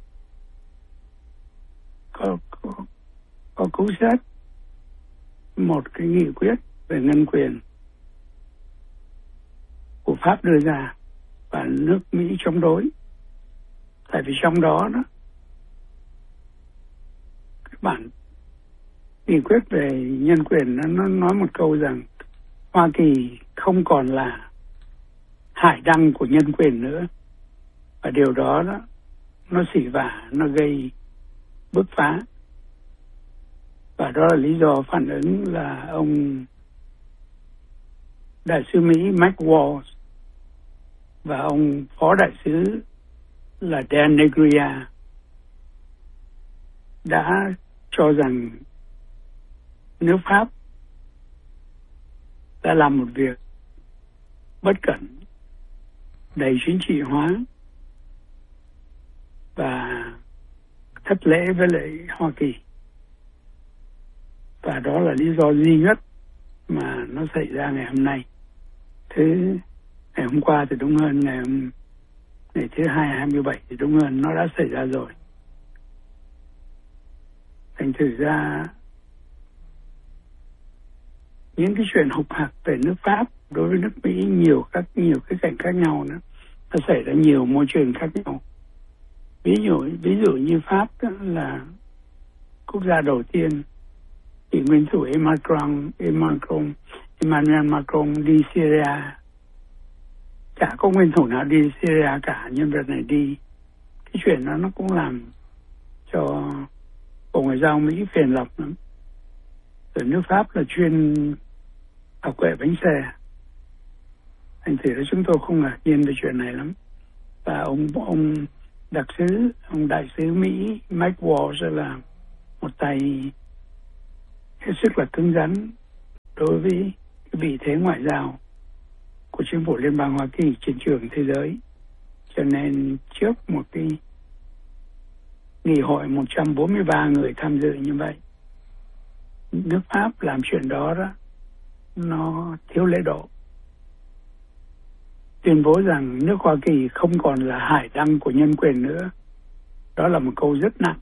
có, có, có cứu xét một cái nghị quyết về nhân quyền của Pháp đưa ra và nước Mỹ chống đối. Tại vì trong đó đó cái bản nghị quyết về nhân quyền nó, nó nói một câu rằng Hoa Kỳ không còn là hải đăng của nhân quyền nữa, và điều đó đó nó xỉ vả, nó gây bứt phá. Và đó là lý do phản ứng là ông đại sứ Mỹ Mike Waltz và ông phó đại sứ là Dan Negria đã cho rằng nước Pháp đã làm một việc bất cẩn, đầy chính trị hóa và thất lễ với lại Hoa Kỳ. Và đó là lý do duy nhất mà nó xảy ra ngày hôm nay. Thế ngày hôm qua thì đúng hơn, ngày hôm ngày thứ hai hai mươi bảy thì đúng hơn, nó đã xảy ra rồi. Thành thử ra những cái chuyện hục hặc về nước Pháp đối với nước Mỹ nhiều các nhiều cái cảnh khác nhau nữa, nó xảy ra nhiều môi trường khác nhau. Ví dụ ví dụ như Pháp đó là quốc gia đầu tiên thì nguyên thủ Emmanuel Macron Emmanuel Macron đi Syria. Chả có nguyên thủ nào đi Syria cả, nhân vật này đi. Cái chuyện đó nó cũng làm cho Bộ Ngoại giao Mỹ phiền lọc lắm. Ở nước Pháp là chuyên bảo vệ bánh xe. Thành thử là chúng tôi không ngạc nhiên về chuyện này lắm. Và ông ông đặc sứ, ông đại sứ Mỹ Mike Waltz là một tay hết sức là cứng rắn đối với cái vị thế ngoại giao của chính phủ Liên bang Hoa Kỳ trên trường thế giới. Cho nên trước một cái nghị hội một trăm bốn mươi ba người tham dự như vậy, nước Pháp làm chuyện đó đó nó thiếu lễ độ, tuyên bố rằng nước Hoa Kỳ không còn là hải đăng của nhân quyền nữa. Đó là một câu rất nặng.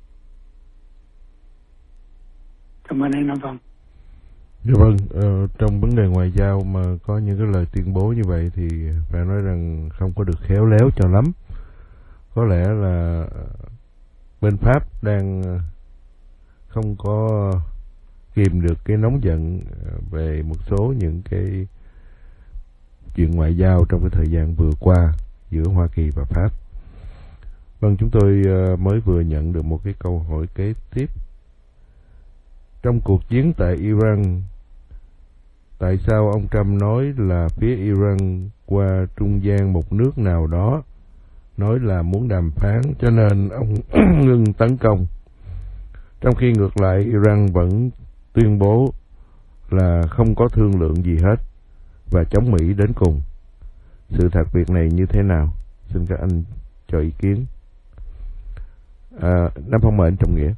Cảm ơn anh Nam Phong. Dạ vâng, ờ, trong vấn đề ngoại giao mà có những cái lời tuyên bố như vậy thì phải nói rằng không có được khéo léo cho lắm. Có lẽ là bên Pháp đang không có kìm được cái nóng giận về một số những cái chuyện ngoại giao trong cái thời gian vừa qua giữa Hoa Kỳ và Pháp. Vâng, chúng tôi mới vừa nhận được một cái câu hỏi kế tiếp. Trong cuộc chiến tại Iran, tại sao ông Trump nói là phía Iran qua trung gian một nước nào đó, nói là muốn đàm phán cho nên ông ngừng tấn công, trong khi ngược lại Iran vẫn tuyên bố là không có thương lượng gì hết và chống Mỹ đến cùng? Sự thật việc này như thế nào? Xin các anh cho ý kiến. À, Nam Phong mời anh Trọng Nghĩa.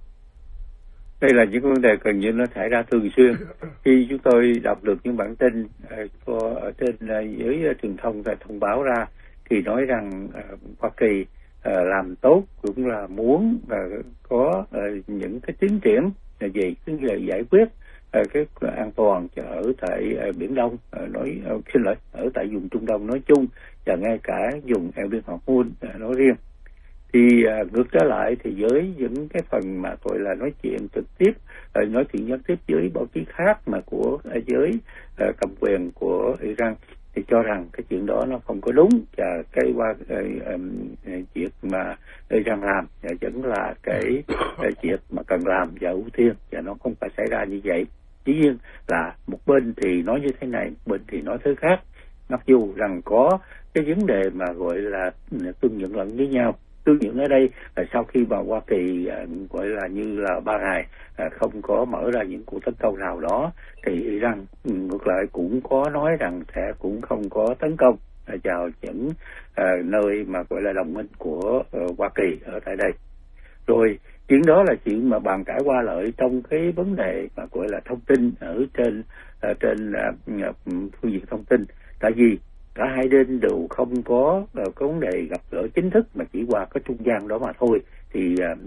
Đây là những vấn đề gần như nó xảy ra thường xuyên. Khi chúng tôi đọc được những bản tin uh, ở trên uh, dưới uh, truyền thông và thông báo ra thì nói rằng uh, Hoa Kỳ uh, làm tốt cũng là muốn uh, có uh, những cái tiến triển về vấn đề giải quyết uh, cái an toàn ở tại uh, Biển Đông, uh, nói uh, xin lỗi ở tại vùng Trung Đông nói chung và ngay cả vùng eo biển Hormuz uh, nói riêng. Thì uh, ngược trở lại thì với những cái phần mà gọi là nói chuyện trực tiếp, uh, nói chuyện gián tiếp với báo chí khác mà của uh, giới uh, cầm quyền của Iran thì cho rằng cái chuyện đó nó không có đúng, và cái qua uh, um, việc mà Iran làm uh, vẫn là cái uh, việc mà cần làm và ưu tiên, và nó không phải xảy ra như vậy. Dĩ nhiên là một bên thì nói như thế này, một bên thì nói thứ khác, mặc dù rằng có cái vấn đề mà gọi là tương nhận lẫn với nhau. Tương nhận ở đây là sau khi mà Hoa Kỳ uh, gọi là như là ba ngày uh, không có mở ra những cuộc tấn công nào đó, thì Iran uh, ngược lại cũng có nói rằng sẽ cũng không có tấn công uh, vào những uh, nơi mà gọi là đồng minh của uh, Hoa Kỳ ở tại đây. Rồi chuyện đó là chuyện mà bàn cãi qua lợi trong cái vấn đề mà gọi là thông tin ở trên uh, trên uh, phương diện thông tin, tại vì cả hai bên đều không có uh, có vấn đề gặp gỡ chính thức mà chỉ qua cái trung gian đó mà thôi. Thì uh,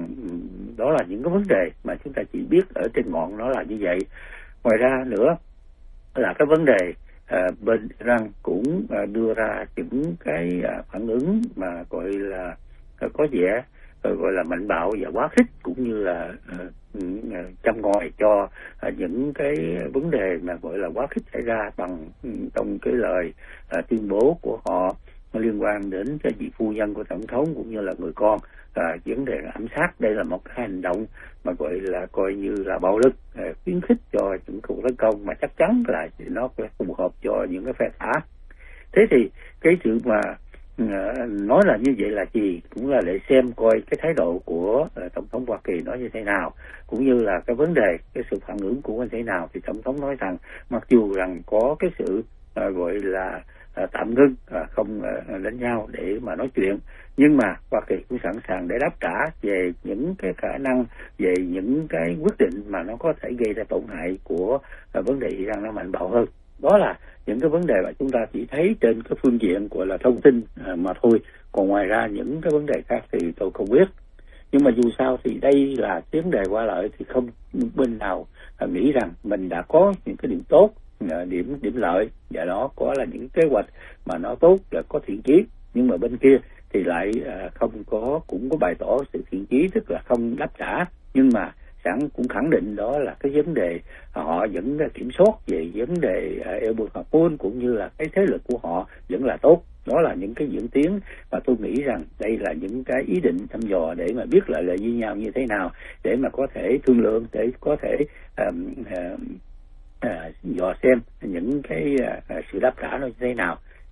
đó là những cái vấn đề mà chúng ta chỉ biết ở trên ngọn nó là như vậy. Ngoài ra nữa là cái vấn đề uh, bên Iran cũng uh, đưa ra những cái uh, phản ứng mà gọi là uh, có vẻ uh, gọi là mạnh bạo và quá khích, cũng như là uh, châm ngòi cho uh, những cái vấn đề mà gọi là quá khích xảy ra bằng trong cái lời uh, tuyên bố của họ liên quan đến cái vị phu nhân của tổng thống cũng như là người con. Uh, vấn đề ám sát đây là một cái hành động mà gọi là coi như là bạo lực, uh, khuyến khích cho những cuộc tấn công mà chắc chắn là nó sẽ phù hợp cho những cái phe phá. Thế thì cái sự mà uh, nói là như vậy là gì, cũng là để xem coi cái thái độ của uh, tổng thống Hoa Kỳ nói như thế nào, cũng như là cái vấn đề cái sự phản ứng của anh thế nào. Thì tổng thống nói rằng mặc dù rằng có cái sự uh, gọi là uh, tạm ngưng, uh, không uh, đánh nhau để mà nói chuyện, nhưng mà Hoa Kỳ cũng sẵn sàng để đáp trả về những cái khả năng, về những cái quyết định mà nó có thể gây ra tổn hại của uh, vấn đề Iran nó mạnh bạo hơn. Đó là những cái vấn đề mà chúng ta chỉ thấy trên cái phương diện gọi là thông tin uh, mà thôi. Còn ngoài ra những cái vấn đề khác thì tôi không biết. Nhưng mà dù sao thì đây là vấn đề qua lợi, thì không bên nào uh, nghĩ rằng mình đã có những cái điểm tốt, uh, điểm điểm lợi, và nó có là những kế hoạch mà nó tốt và có thiện chí. Nhưng mà bên kia thì lại uh, không có, cũng có bày tỏ sự thiện chí, tức là không đáp trả, nhưng mà sẵn cũng khẳng định đó là cái vấn đề họ vẫn kiểm soát về vấn đề eo biển Hormuz cũng như là cái thế lực của họ vẫn là tốt. Đó là những cái diễn tiến mà tôi nghĩ rằng đây là những cái ý định thăm dò để mà biết lại lời với nhau như thế nào, để mà có thể thương lượng, để có thể um, uh, uh, dò xem những cái uh, sự đáp trả nó như thế nào.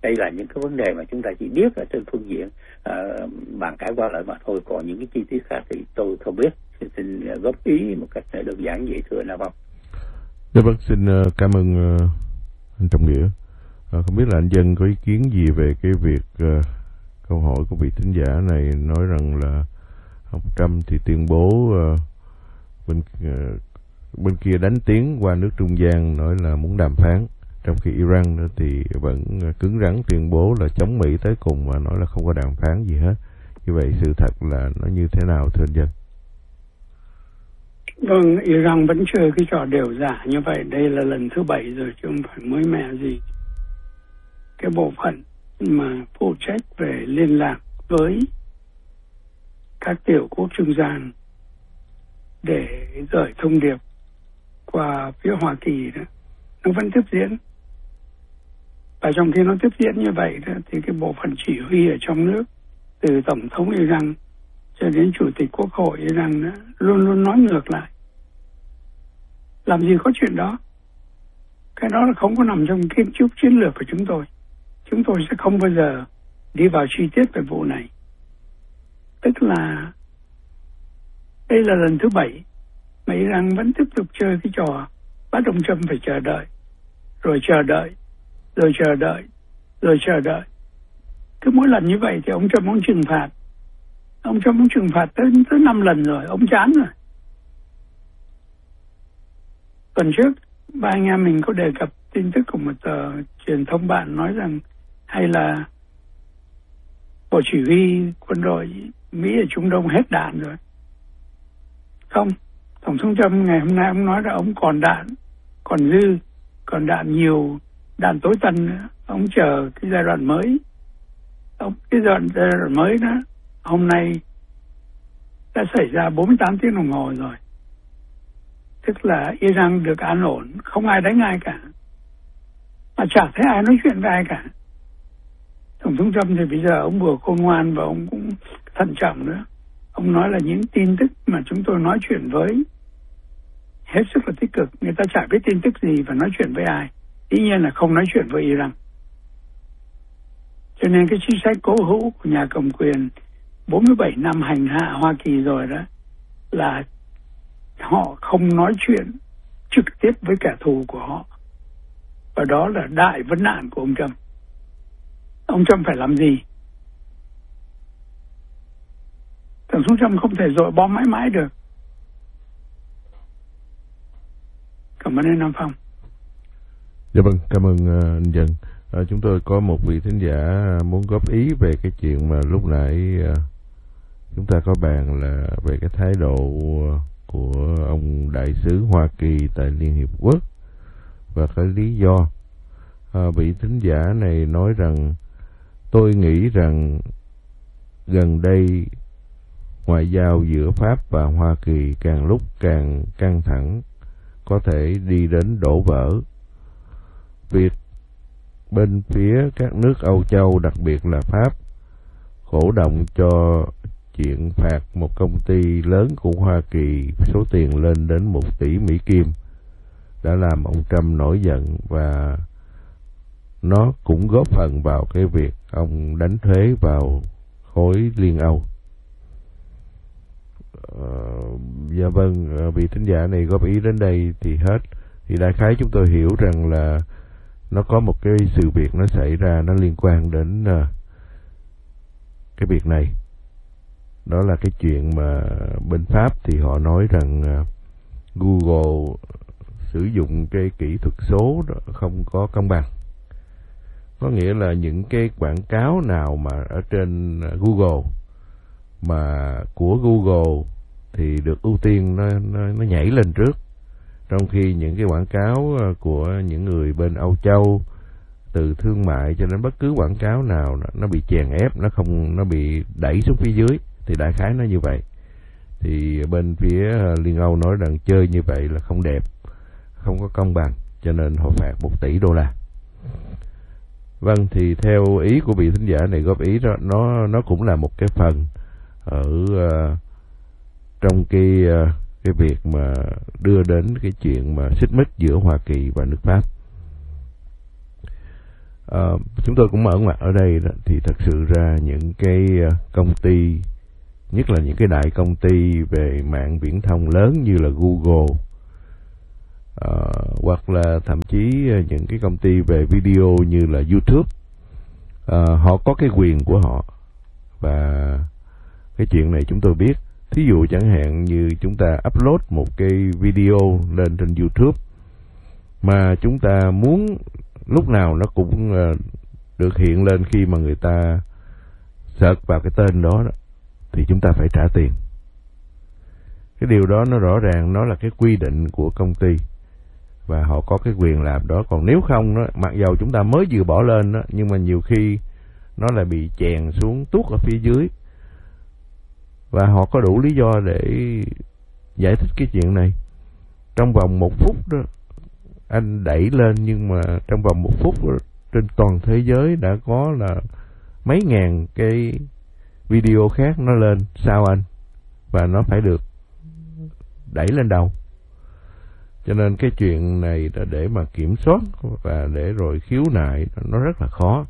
Đây là những cái vấn đề mà chúng ta chỉ biết ở trên phương diện uh, bàn cãi qua lại mà thôi, còn những cái chi tiết khác thì tôi không biết. Xin, xin góp ý một cách đơn giản vậy thưa Nam Phong. Dạ vâng, xin uh, cảm ơn uh, anh Trọng Nghĩa. Uh, không biết là anh Dân có ý kiến gì về cái việc uh, câu hỏi của vị thính giả này nói rằng là ông Trump thì tuyên bố uh, bên uh, bên kia đánh tiếng qua nước trung gian, nói là muốn đàm phán, trong khi Iran nữa thì vẫn cứng rắn tuyên bố là chống Mỹ tới cùng và nói là không có đàm phán gì hết. Như vậy sự thật là nó như thế nào thưa anh Dân? Vâng, Iran vẫn chơi cái trò đều giả như vậy. Đây là lần thứ bảy rồi chứ không phải mới mẻ gì. Cái bộ phận mà phụ trách về liên lạc với các tiểu quốc trung gian để gửi thông điệp qua phía Hoa Kỳ đó, nó vẫn tiếp diễn. Và trong khi nó tiếp diễn như vậy đó, thì cái bộ phận chỉ huy ở trong nước, từ Tổng thống Iran cho đến Chủ tịch Quốc hội Iran đó, luôn luôn nói ngược lại. Làm gì có chuyện đó. Cái đó là không có nằm trong kiến trúc chiến lược của chúng tôi. Chúng tôi sẽ không bao giờ đi vào chi tiết về vụ này. Tức là đây là lần thứ bảy mà Iran vẫn tiếp tục chơi cái trò bắt ông Trump phải chờ đợi, rồi chờ đợi, rồi chờ đợi, rồi chờ đợi. Cứ mỗi lần như vậy thì ông Trump muốn trừng phạt. Ông Trump muốn trừng phạt tới tới năm lần rồi, ông chán rồi. Tuần trước, ba anh em mình có đề cập tin tức của một tờ truyền thông bạn nói rằng hay là Bộ Chỉ huy quân đội Mỹ ở Trung Đông hết đạn rồi. Không, Tổng thống Trump ngày hôm nay ông nói là ông còn đạn, còn dư, còn đạn nhiều, đạn tối tân nữa. Ông chờ cái giai đoạn mới. Ông, cái giai đoạn, giai đoạn mới đó, hôm nay đã xảy ra bốn mươi tám tiếng đồng hồ rồi. Tức là Iran được an ổn, không ai đánh ai cả. Mà chả thấy ai nói chuyện với ai cả. Tổng thống Trump thì bây giờ ông vừa khôn ngoan và ông cũng thận trọng nữa. Ông nói là những tin tức mà chúng tôi nói chuyện với hết sức là tích cực. Người ta chả biết tin tức gì và nói chuyện với ai. Dĩ nhiên là không nói chuyện với Iran. Cho nên cái chính sách cố hữu của nhà cầm quyền bốn mươi bảy năm hành hạ Hoa Kỳ rồi đó là họ không nói chuyện trực tiếp với kẻ thù của họ. Và đó là đại vấn nạn của ông Trump. Ông Trump phải làm gì? Tổng thống Trump không thể dội bom mãi mãi được. Cảm ơn anh Nam Phong. Dạ vâng, cảm ơn uh, anh Dân. À, chúng tôi có một vị thính giả muốn góp ý về cái chuyện mà lúc nãy uh, chúng ta có bàn là về cái thái độ uh, của ông đại sứ Hoa Kỳ tại Liên Hiệp Quốc và cái lý do. À, vị thính giả này nói rằng tôi nghĩ rằng gần đây ngoại giao giữa Pháp và Hoa Kỳ càng lúc càng căng thẳng, có thể đi đến đổ vỡ. Việc bên phía các nước Âu Châu, đặc biệt là Pháp, cổ động cho chuyện phạt một công ty lớn của Hoa Kỳ số tiền lên đến một tỷ Mỹ Kim đã làm ông Trump nổi giận, và nó cũng góp phần vào cái việc ông đánh thuế vào khối Liên Âu. Ờ, dạ vâng, vị thính giả này góp ý đến đây thì hết. Thì đại khái chúng tôi hiểu rằng là nó có một cái sự việc nó xảy ra, nó liên quan đến uh, cái việc này. Đó là cái chuyện mà bên Pháp thì họ nói rằng uh, Google sử dụng cái kỹ thuật số đó không có công bằng. Có nghĩa là những cái quảng cáo nào mà ở trên Google mà của Google thì được ưu tiên nó, nó, nó nhảy lên trước, trong khi những cái quảng cáo của những người bên Âu Châu, từ thương mại cho đến bất cứ quảng cáo nào nó, nó bị chèn ép, nó không nó bị đẩy xuống phía dưới. Thì đại khái nó như vậy. Thì bên phía Liên Âu nói rằng chơi như vậy là không đẹp, không có công bằng, cho nên họ phạt một tỷ đô la. Vâng, thì theo ý của vị thính giả này góp ý đó, nó nó cũng là một cái phần ở uh, trong cái uh, cái việc mà đưa đến cái chuyện mà xích mích giữa Hoa Kỳ và nước Pháp. uh, chúng tôi cũng mở ngoặt ở đây đó, thì thật sự ra những cái công ty, nhất là những cái đại công ty về mạng viễn thông lớn như là Google, uh, hoặc là thậm chí những cái công ty về video như là YouTube, uh, họ có cái quyền của họ. Và cái chuyện này chúng tôi biết. Thí dụ chẳng hạn như chúng ta upload một cái video lên trên YouTube mà chúng ta muốn lúc nào nó cũng uh, được hiện lên khi mà người ta search vào cái tên đó, đó thì chúng ta phải trả tiền. Cái điều đó nó rõ ràng, nó là cái quy định của công ty và họ có cái quyền làm đó. Còn nếu không đó, mặc dầu chúng ta mới vừa bỏ lên đó, nhưng mà nhiều khi nó lại bị chèn xuống tuốt ở phía dưới, và họ có đủ lý do để giải thích cái chuyện này. Trong vòng một phút đó anh đẩy lên, nhưng mà trong vòng một phút đó, trên toàn thế giới đã có là mấy ngàn cái video khác nó lên sau anh, và nó phải được đẩy lên đầu. Cho nên cái chuyện này để mà kiểm soát và để rồi khiếu nại nó rất là khó.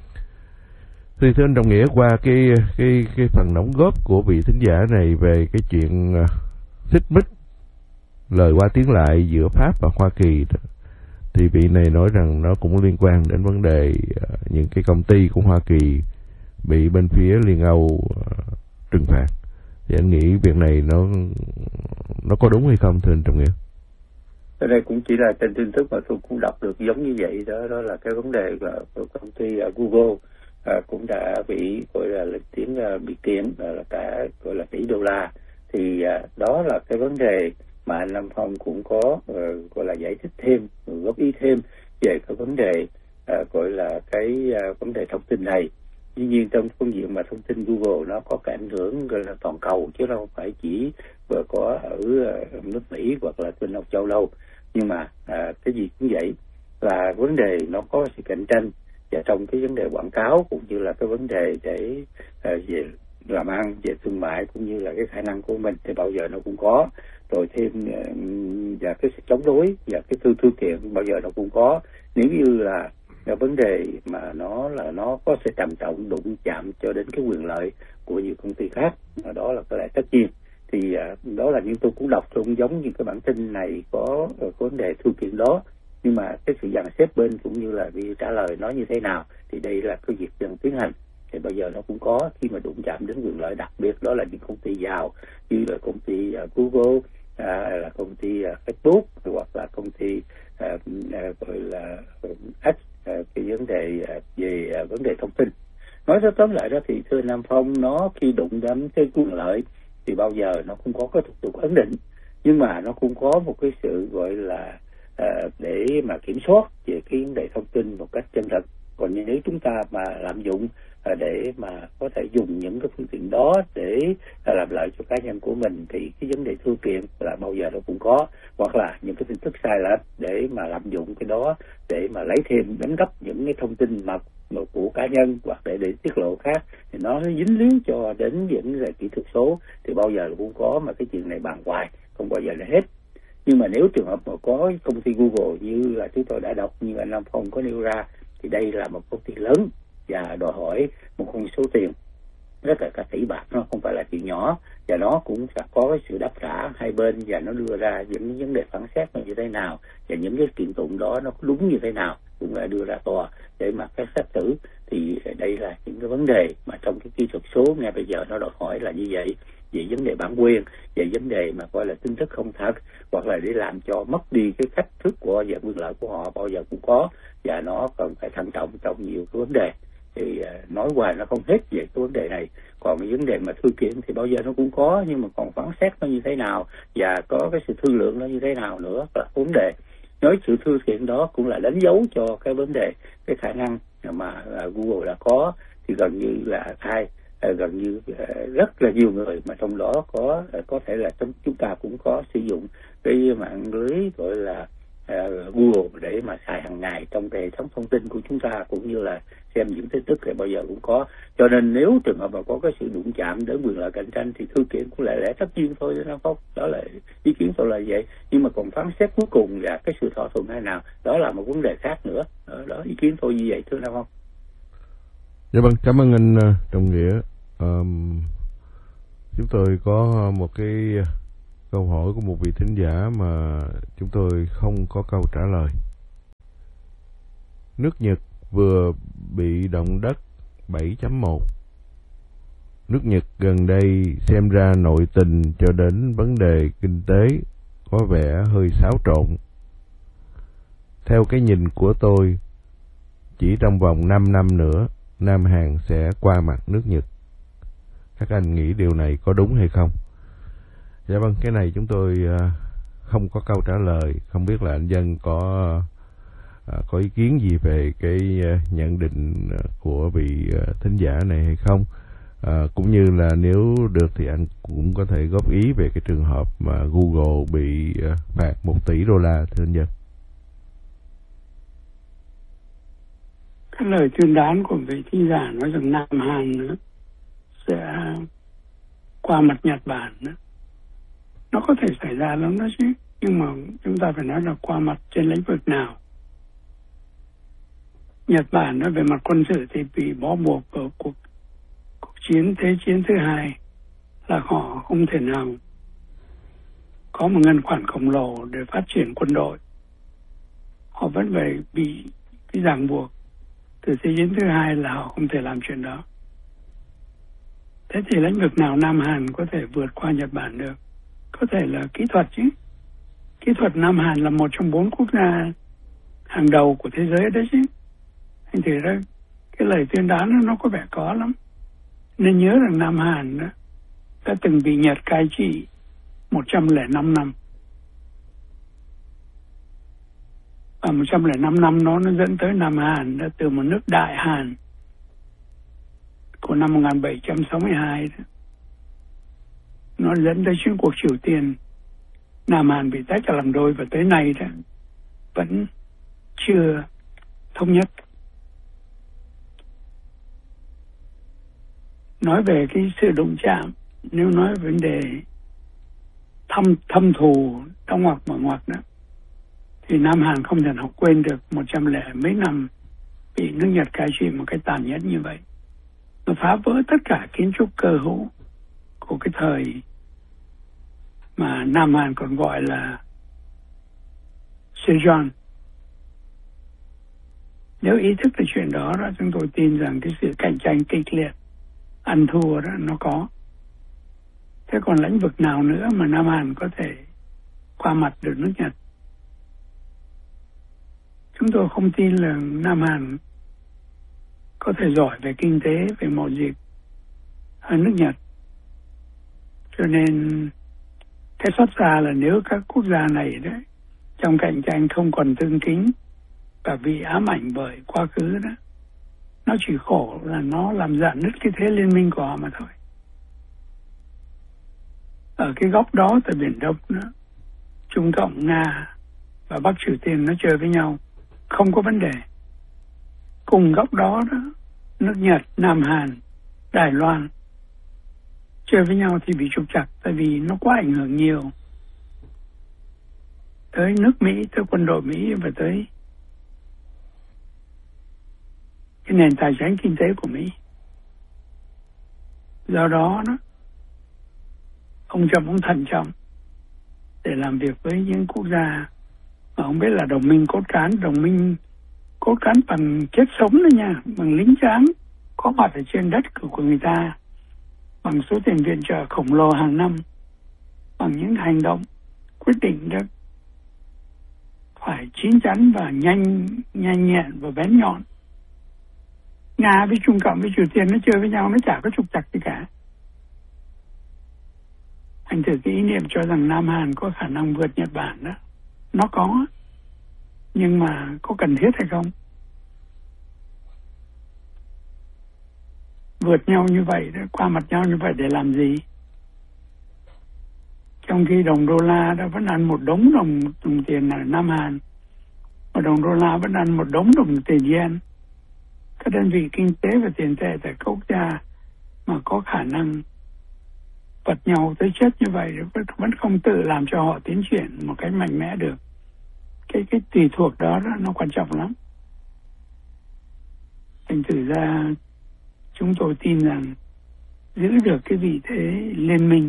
Thì thưa anh Trọng Nghĩa, qua cái cái cái phần đóng góp của vị thính giả này về cái chuyện uh, xích mích lời qua tiếng lại giữa Pháp và Hoa Kỳ đó, thì vị này nói rằng nó cũng liên quan đến vấn đề uh, những cái công ty của Hoa Kỳ bị bên phía Liên Âu uh, trừng phạt. Thì anh nghĩ việc này nó nó có đúng hay không, thưa anh Trọng Nghĩa? Ở đây cũng chỉ là trên tin tức mà tôi cũng đọc được giống như vậy đó, đó là cái vấn đề của công ty uh, Google. À, cũng đã bị gọi là lên tiếng uh, bị kiện uh, là cả gọi là tỷ đô la. Thì uh, đó là cái vấn đề mà anh Lâm Phong cũng có uh, gọi là giải thích thêm, góp ý thêm về cái vấn đề uh, gọi là cái uh, vấn đề thông tin này. Tuy nhiên trong phương diện mà thông tin Google nó có cái ảnh hưởng gọi là toàn cầu, chứ không phải chỉ uh, có ở uh, nước Mỹ hoặc là bên Âu Châu đâu. Nhưng mà uh, cái gì cũng vậy, là vấn đề nó có sự cạnh tranh, và trong cái vấn đề quảng cáo cũng như là cái vấn đề để uh, về làm ăn, về thương mại cũng như là cái khả năng của mình thì bao giờ nó cũng có. Rồi thêm uh, và cái sự chống đối và cái thư thư kiện bao giờ nó cũng có. Nếu như là cái vấn đề mà nó là nó có sự trầm trọng đụng chạm cho đến cái quyền lợi của nhiều công ty khác, đó là cái lại tất nhiên. Thì uh, đó là những tôi cũng đọc cũng giống như cái bản tin này có, có vấn đề thư kiện đó. Nhưng mà cái sự dàn xếp bên cũng như là vì trả lời nó như thế nào thì đây là cái việc dần tiến hành. Thì bây giờ nó cũng có khi mà đụng chạm đến quyền lợi, đặc biệt đó là những công ty giàu như là công ty uh, Google, à, là công ty uh, Facebook, hoặc là công ty uh, uh, gọi là X, uh, cái vấn đề uh, về uh, vấn đề thông tin. Nói cho tóm lại đó thì thưa Nam Phong, nó khi đụng đến cái quyền lợi thì bao giờ nó cũng có cái thủ tục ấn định, nhưng mà nó cũng có một cái sự gọi là Uh, để mà kiểm soát về cái vấn đề thông tin một cách chân thật. Còn nếu chúng ta mà lạm dụng uh, để mà có thể dùng những cái phương tiện đó để uh, làm lợi cho cá nhân của mình thì cái vấn đề thư kiện là bao giờ nó cũng có, hoặc là những cái tin tức sai lệch để mà lạm dụng cái đó để mà lấy thêm đánh cắp những cái thông tin mật của cá nhân hoặc để để tiết lộ khác, thì nó dính líu cho đến những cái kỹ thuật số thì bao giờ cũng có, mà cái chuyện này bàn hoài không bao giờ là hết. Nhưng mà nếu trường hợp mà có công ty Google như là chúng tôi đã đọc, như anh Nam Phong có nêu ra, thì đây là một công ty lớn và đòi hỏi một con số tiền rất là cả tỷ bạc, nó không phải là chuyện nhỏ, và nó cũng sẽ có cái sự đáp trả hai bên, và nó đưa ra những vấn đề phán xét như thế nào, và những cái kiện tụng đó nó đúng như thế nào cũng đã đưa ra tòa để mà cái xét xử. Thì đây là những cái vấn đề mà trong cái kỹ thuật số ngay bây giờ nó đòi hỏi là như vậy, về vấn đề bản quyền, về vấn đề mà gọi là tin tức không thật, hoặc là để làm cho mất đi cái cách thức của và quyền lợi của họ bao giờ cũng có, và nó cần phải thận trọng trong nhiều cái vấn đề. Thì uh, nói hoài nó không hết về cái vấn đề này. Còn cái vấn đề mà thư kiện thì bao giờ nó cũng có, nhưng mà còn phán xét nó như thế nào và có cái sự thương lượng nó như thế nào nữa là vấn đề. Nói sự thư kiện đó cũng là đánh dấu cho cái vấn đề, cái khả năng mà uh, Google đã có thì gần như là ai gần như rất là nhiều người, mà trong đó có có thể là chúng ta cũng có sử dụng cái mạng lưới gọi là uh, Google để mà xài hàng ngày trong cái hệ thống thông tin của chúng ta, cũng như là xem những tin tức thì bao giờ cũng có. Cho nên nếu trường hợp mà có cái sự đụng chạm đến quyền lợi cạnh tranh thì thư kiện cũng lẽ lẽ tất nhiên thôi Nam Phong. Đó là ý kiến tôi là vậy. Nhưng mà còn phán xét cuối cùng là cái sự thỏa thuận hay nào, đó là một vấn đề khác nữa. Đó, đó ý kiến tôi như vậy thưa Nam Phong. Dạ vâng, cảm ơn anh Trọng Nghĩa. Um, chúng tôi có một cái câu hỏi của một vị thính giả mà chúng tôi không có câu trả lời. Nước Nhật vừa bị động đất bảy chấm một. Nước Nhật gần đây xem ra nội tình cho đến vấn đề kinh tế có vẻ hơi xáo trộn. Theo cái nhìn của tôi, chỉ trong vòng năm năm nữa, Nam Hàn sẽ qua mặt nước Nhật. Các anh nghĩ điều này có đúng hay không? Dạ vâng, cái này chúng tôi không có câu trả lời. Không biết là anh Dân có có ý kiến gì về cái nhận định của vị thính giả này hay không? À, cũng như là nếu được thì anh cũng có thể góp ý về cái trường hợp mà Google bị phạt một tỷ đô la, thưa anh Dân. Cái lời tuyên đoán của vị thính giả nói rằng Nam Hàn nữa sẽ qua mặt Nhật Bản nữa, nó có thể xảy ra lắm đó chứ, nhưng mà chúng ta phải nói là qua mặt trên lĩnh vực nào. Nhật Bản nó về mặt quân sự thì bị bó buộc ở cuộc, cuộc chiến thế chiến thứ hai, là họ không thể nào có một ngân khoản khổng lồ để phát triển quân đội. Họ vẫn phải bị cái ràng buộc từ thế chiến thứ hai, là họ không thể làm chuyện đó. Thế thì lĩnh vực nào Nam Hàn có thể vượt qua Nhật Bản được? Có thể là kỹ thuật chứ. Kỹ thuật Nam Hàn là một trong bốn quốc gia hàng đầu của thế giới đấy chứ. Thành thử ra cái lời tuyên đoán đó, nó có vẻ có lắm. Nên nhớ rằng Nam Hàn đó đã từng bị Nhật cai trị một trăm lẻ năm năm. Và một trăm lẻ năm năm đó nó dẫn tới Nam Hàn đã từ một nước Đại Hàn của năm một nghìn bảy trăm sáu mươi hai đó. Nó dẫn tới chiến cuộc Triều Tiên. Nam Hàn bị tách ra làm đôi và tới nay đó vẫn chưa thống nhất. Nói về cái sự đụng chạm, nếu nói về vấn đề thâm, thâm thù trong ngoặc mở ngoặc đó, thì Nam Hàn không thể nào quên được một trăm lẻ mấy năm bị nước Nhật cai trị một cái tàn nhẫn như vậy. Nó phá vỡ tất cả kiến trúc cơ hữu của cái thời mà Nam Hàn còn gọi là Sejong. Nếu ý thức được chuyện đó, đó, chúng tôi tin rằng cái sự cạnh tranh kịch liệt, ăn thua đó nó có. Thế còn lĩnh vực nào nữa mà Nam Hàn có thể qua mặt được nước Nhật? Chúng tôi không tin là Nam Hàn có thể giỏi về kinh tế, về mọi việc hơn nước Nhật. Cho nên cái xót xa là nếu các quốc gia này đấy trong cạnh tranh không còn tương kính và bị ám ảnh bởi quá khứ đó, nó chỉ khổ là nó làm rạn nứt cái thế liên minh của họ mà thôi. Ở cái góc đó tại Biển Đông đó, Trung Cộng, Nga và Bắc Triều Tiên nó chơi với nhau không có vấn đề. Cùng góc đó đó, nước Nhật, Nam Hàn, Đài Loan chơi với nhau thì bị trục trặc, tại vì nó quá ảnh hưởng nhiều tới nước Mỹ, tới quân đội Mỹ và tới cái nền tài chính kinh tế của Mỹ. Do đó, đó ông Trump cũng thận trọng để làm việc với những quốc gia mà ông biết là đồng minh cốt cán, đồng minh cốt cán bằng chết sống đó nha, bằng lính tráng có mặt ở trên đất của người ta, bằng số tiền viện trợ khổng lồ hàng năm, bằng những hành động quyết định đó phải chín chắn và nhanh nhanh nhẹn và bén nhọn. Nga với Trung Cộng với Triều Tiên nó chơi với nhau, nó chả có trục trặc gì cả. Anh thử cái ý niệm cho rằng Nam Hàn có khả năng vượt Nhật Bản đó, nó có, nhưng mà có cần thiết hay không? Vượt nhau như vậy đó, qua mặt nhau như vậy để làm gì? Trong khi đồng đô la đã vẫn ăn một đống đồng, đồng tiền ở Nam Hàn, mà đồng đô la vẫn ăn một đống đồng tiền yen. Các đơn vị kinh tế và tiền tệ tại quốc gia mà có khả năng vật nhau tới chết như vậy vẫn không tự làm cho họ tiến triển một cách mạnh mẽ được. Cái cái tùy thuộc đó, đó nó quan trọng lắm. Thành thử ra chúng tôi tin rằng giữ được cái vị thế liên minh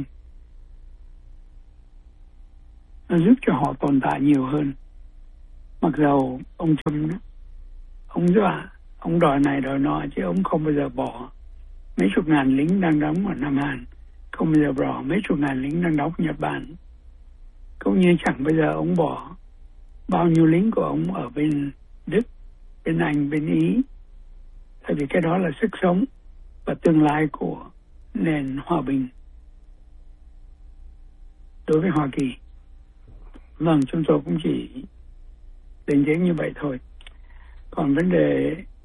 nó giúp cho họ tồn tại nhiều hơn. Mặc dầu ông Trump đó, ông dọa, ông đòi này đòi nọ, chứ ông không bao giờ bỏ mấy chục ngàn lính đang đóng ở Nam Hàn, không bao giờ bỏ mấy chục ngàn lính đang đóng ở Nhật Bản, cũng như chẳng bao giờ ông bỏ bao nhiêu lính của ông ở bên Đức, bên Anh, bên Ý. Tại vì cái đó là sức sống và tương lai của nền hòa bình đối với Hoa Kỳ. Vâng, chúng tôi cũng chỉ định kiến như vậy thôi. Còn vấn đề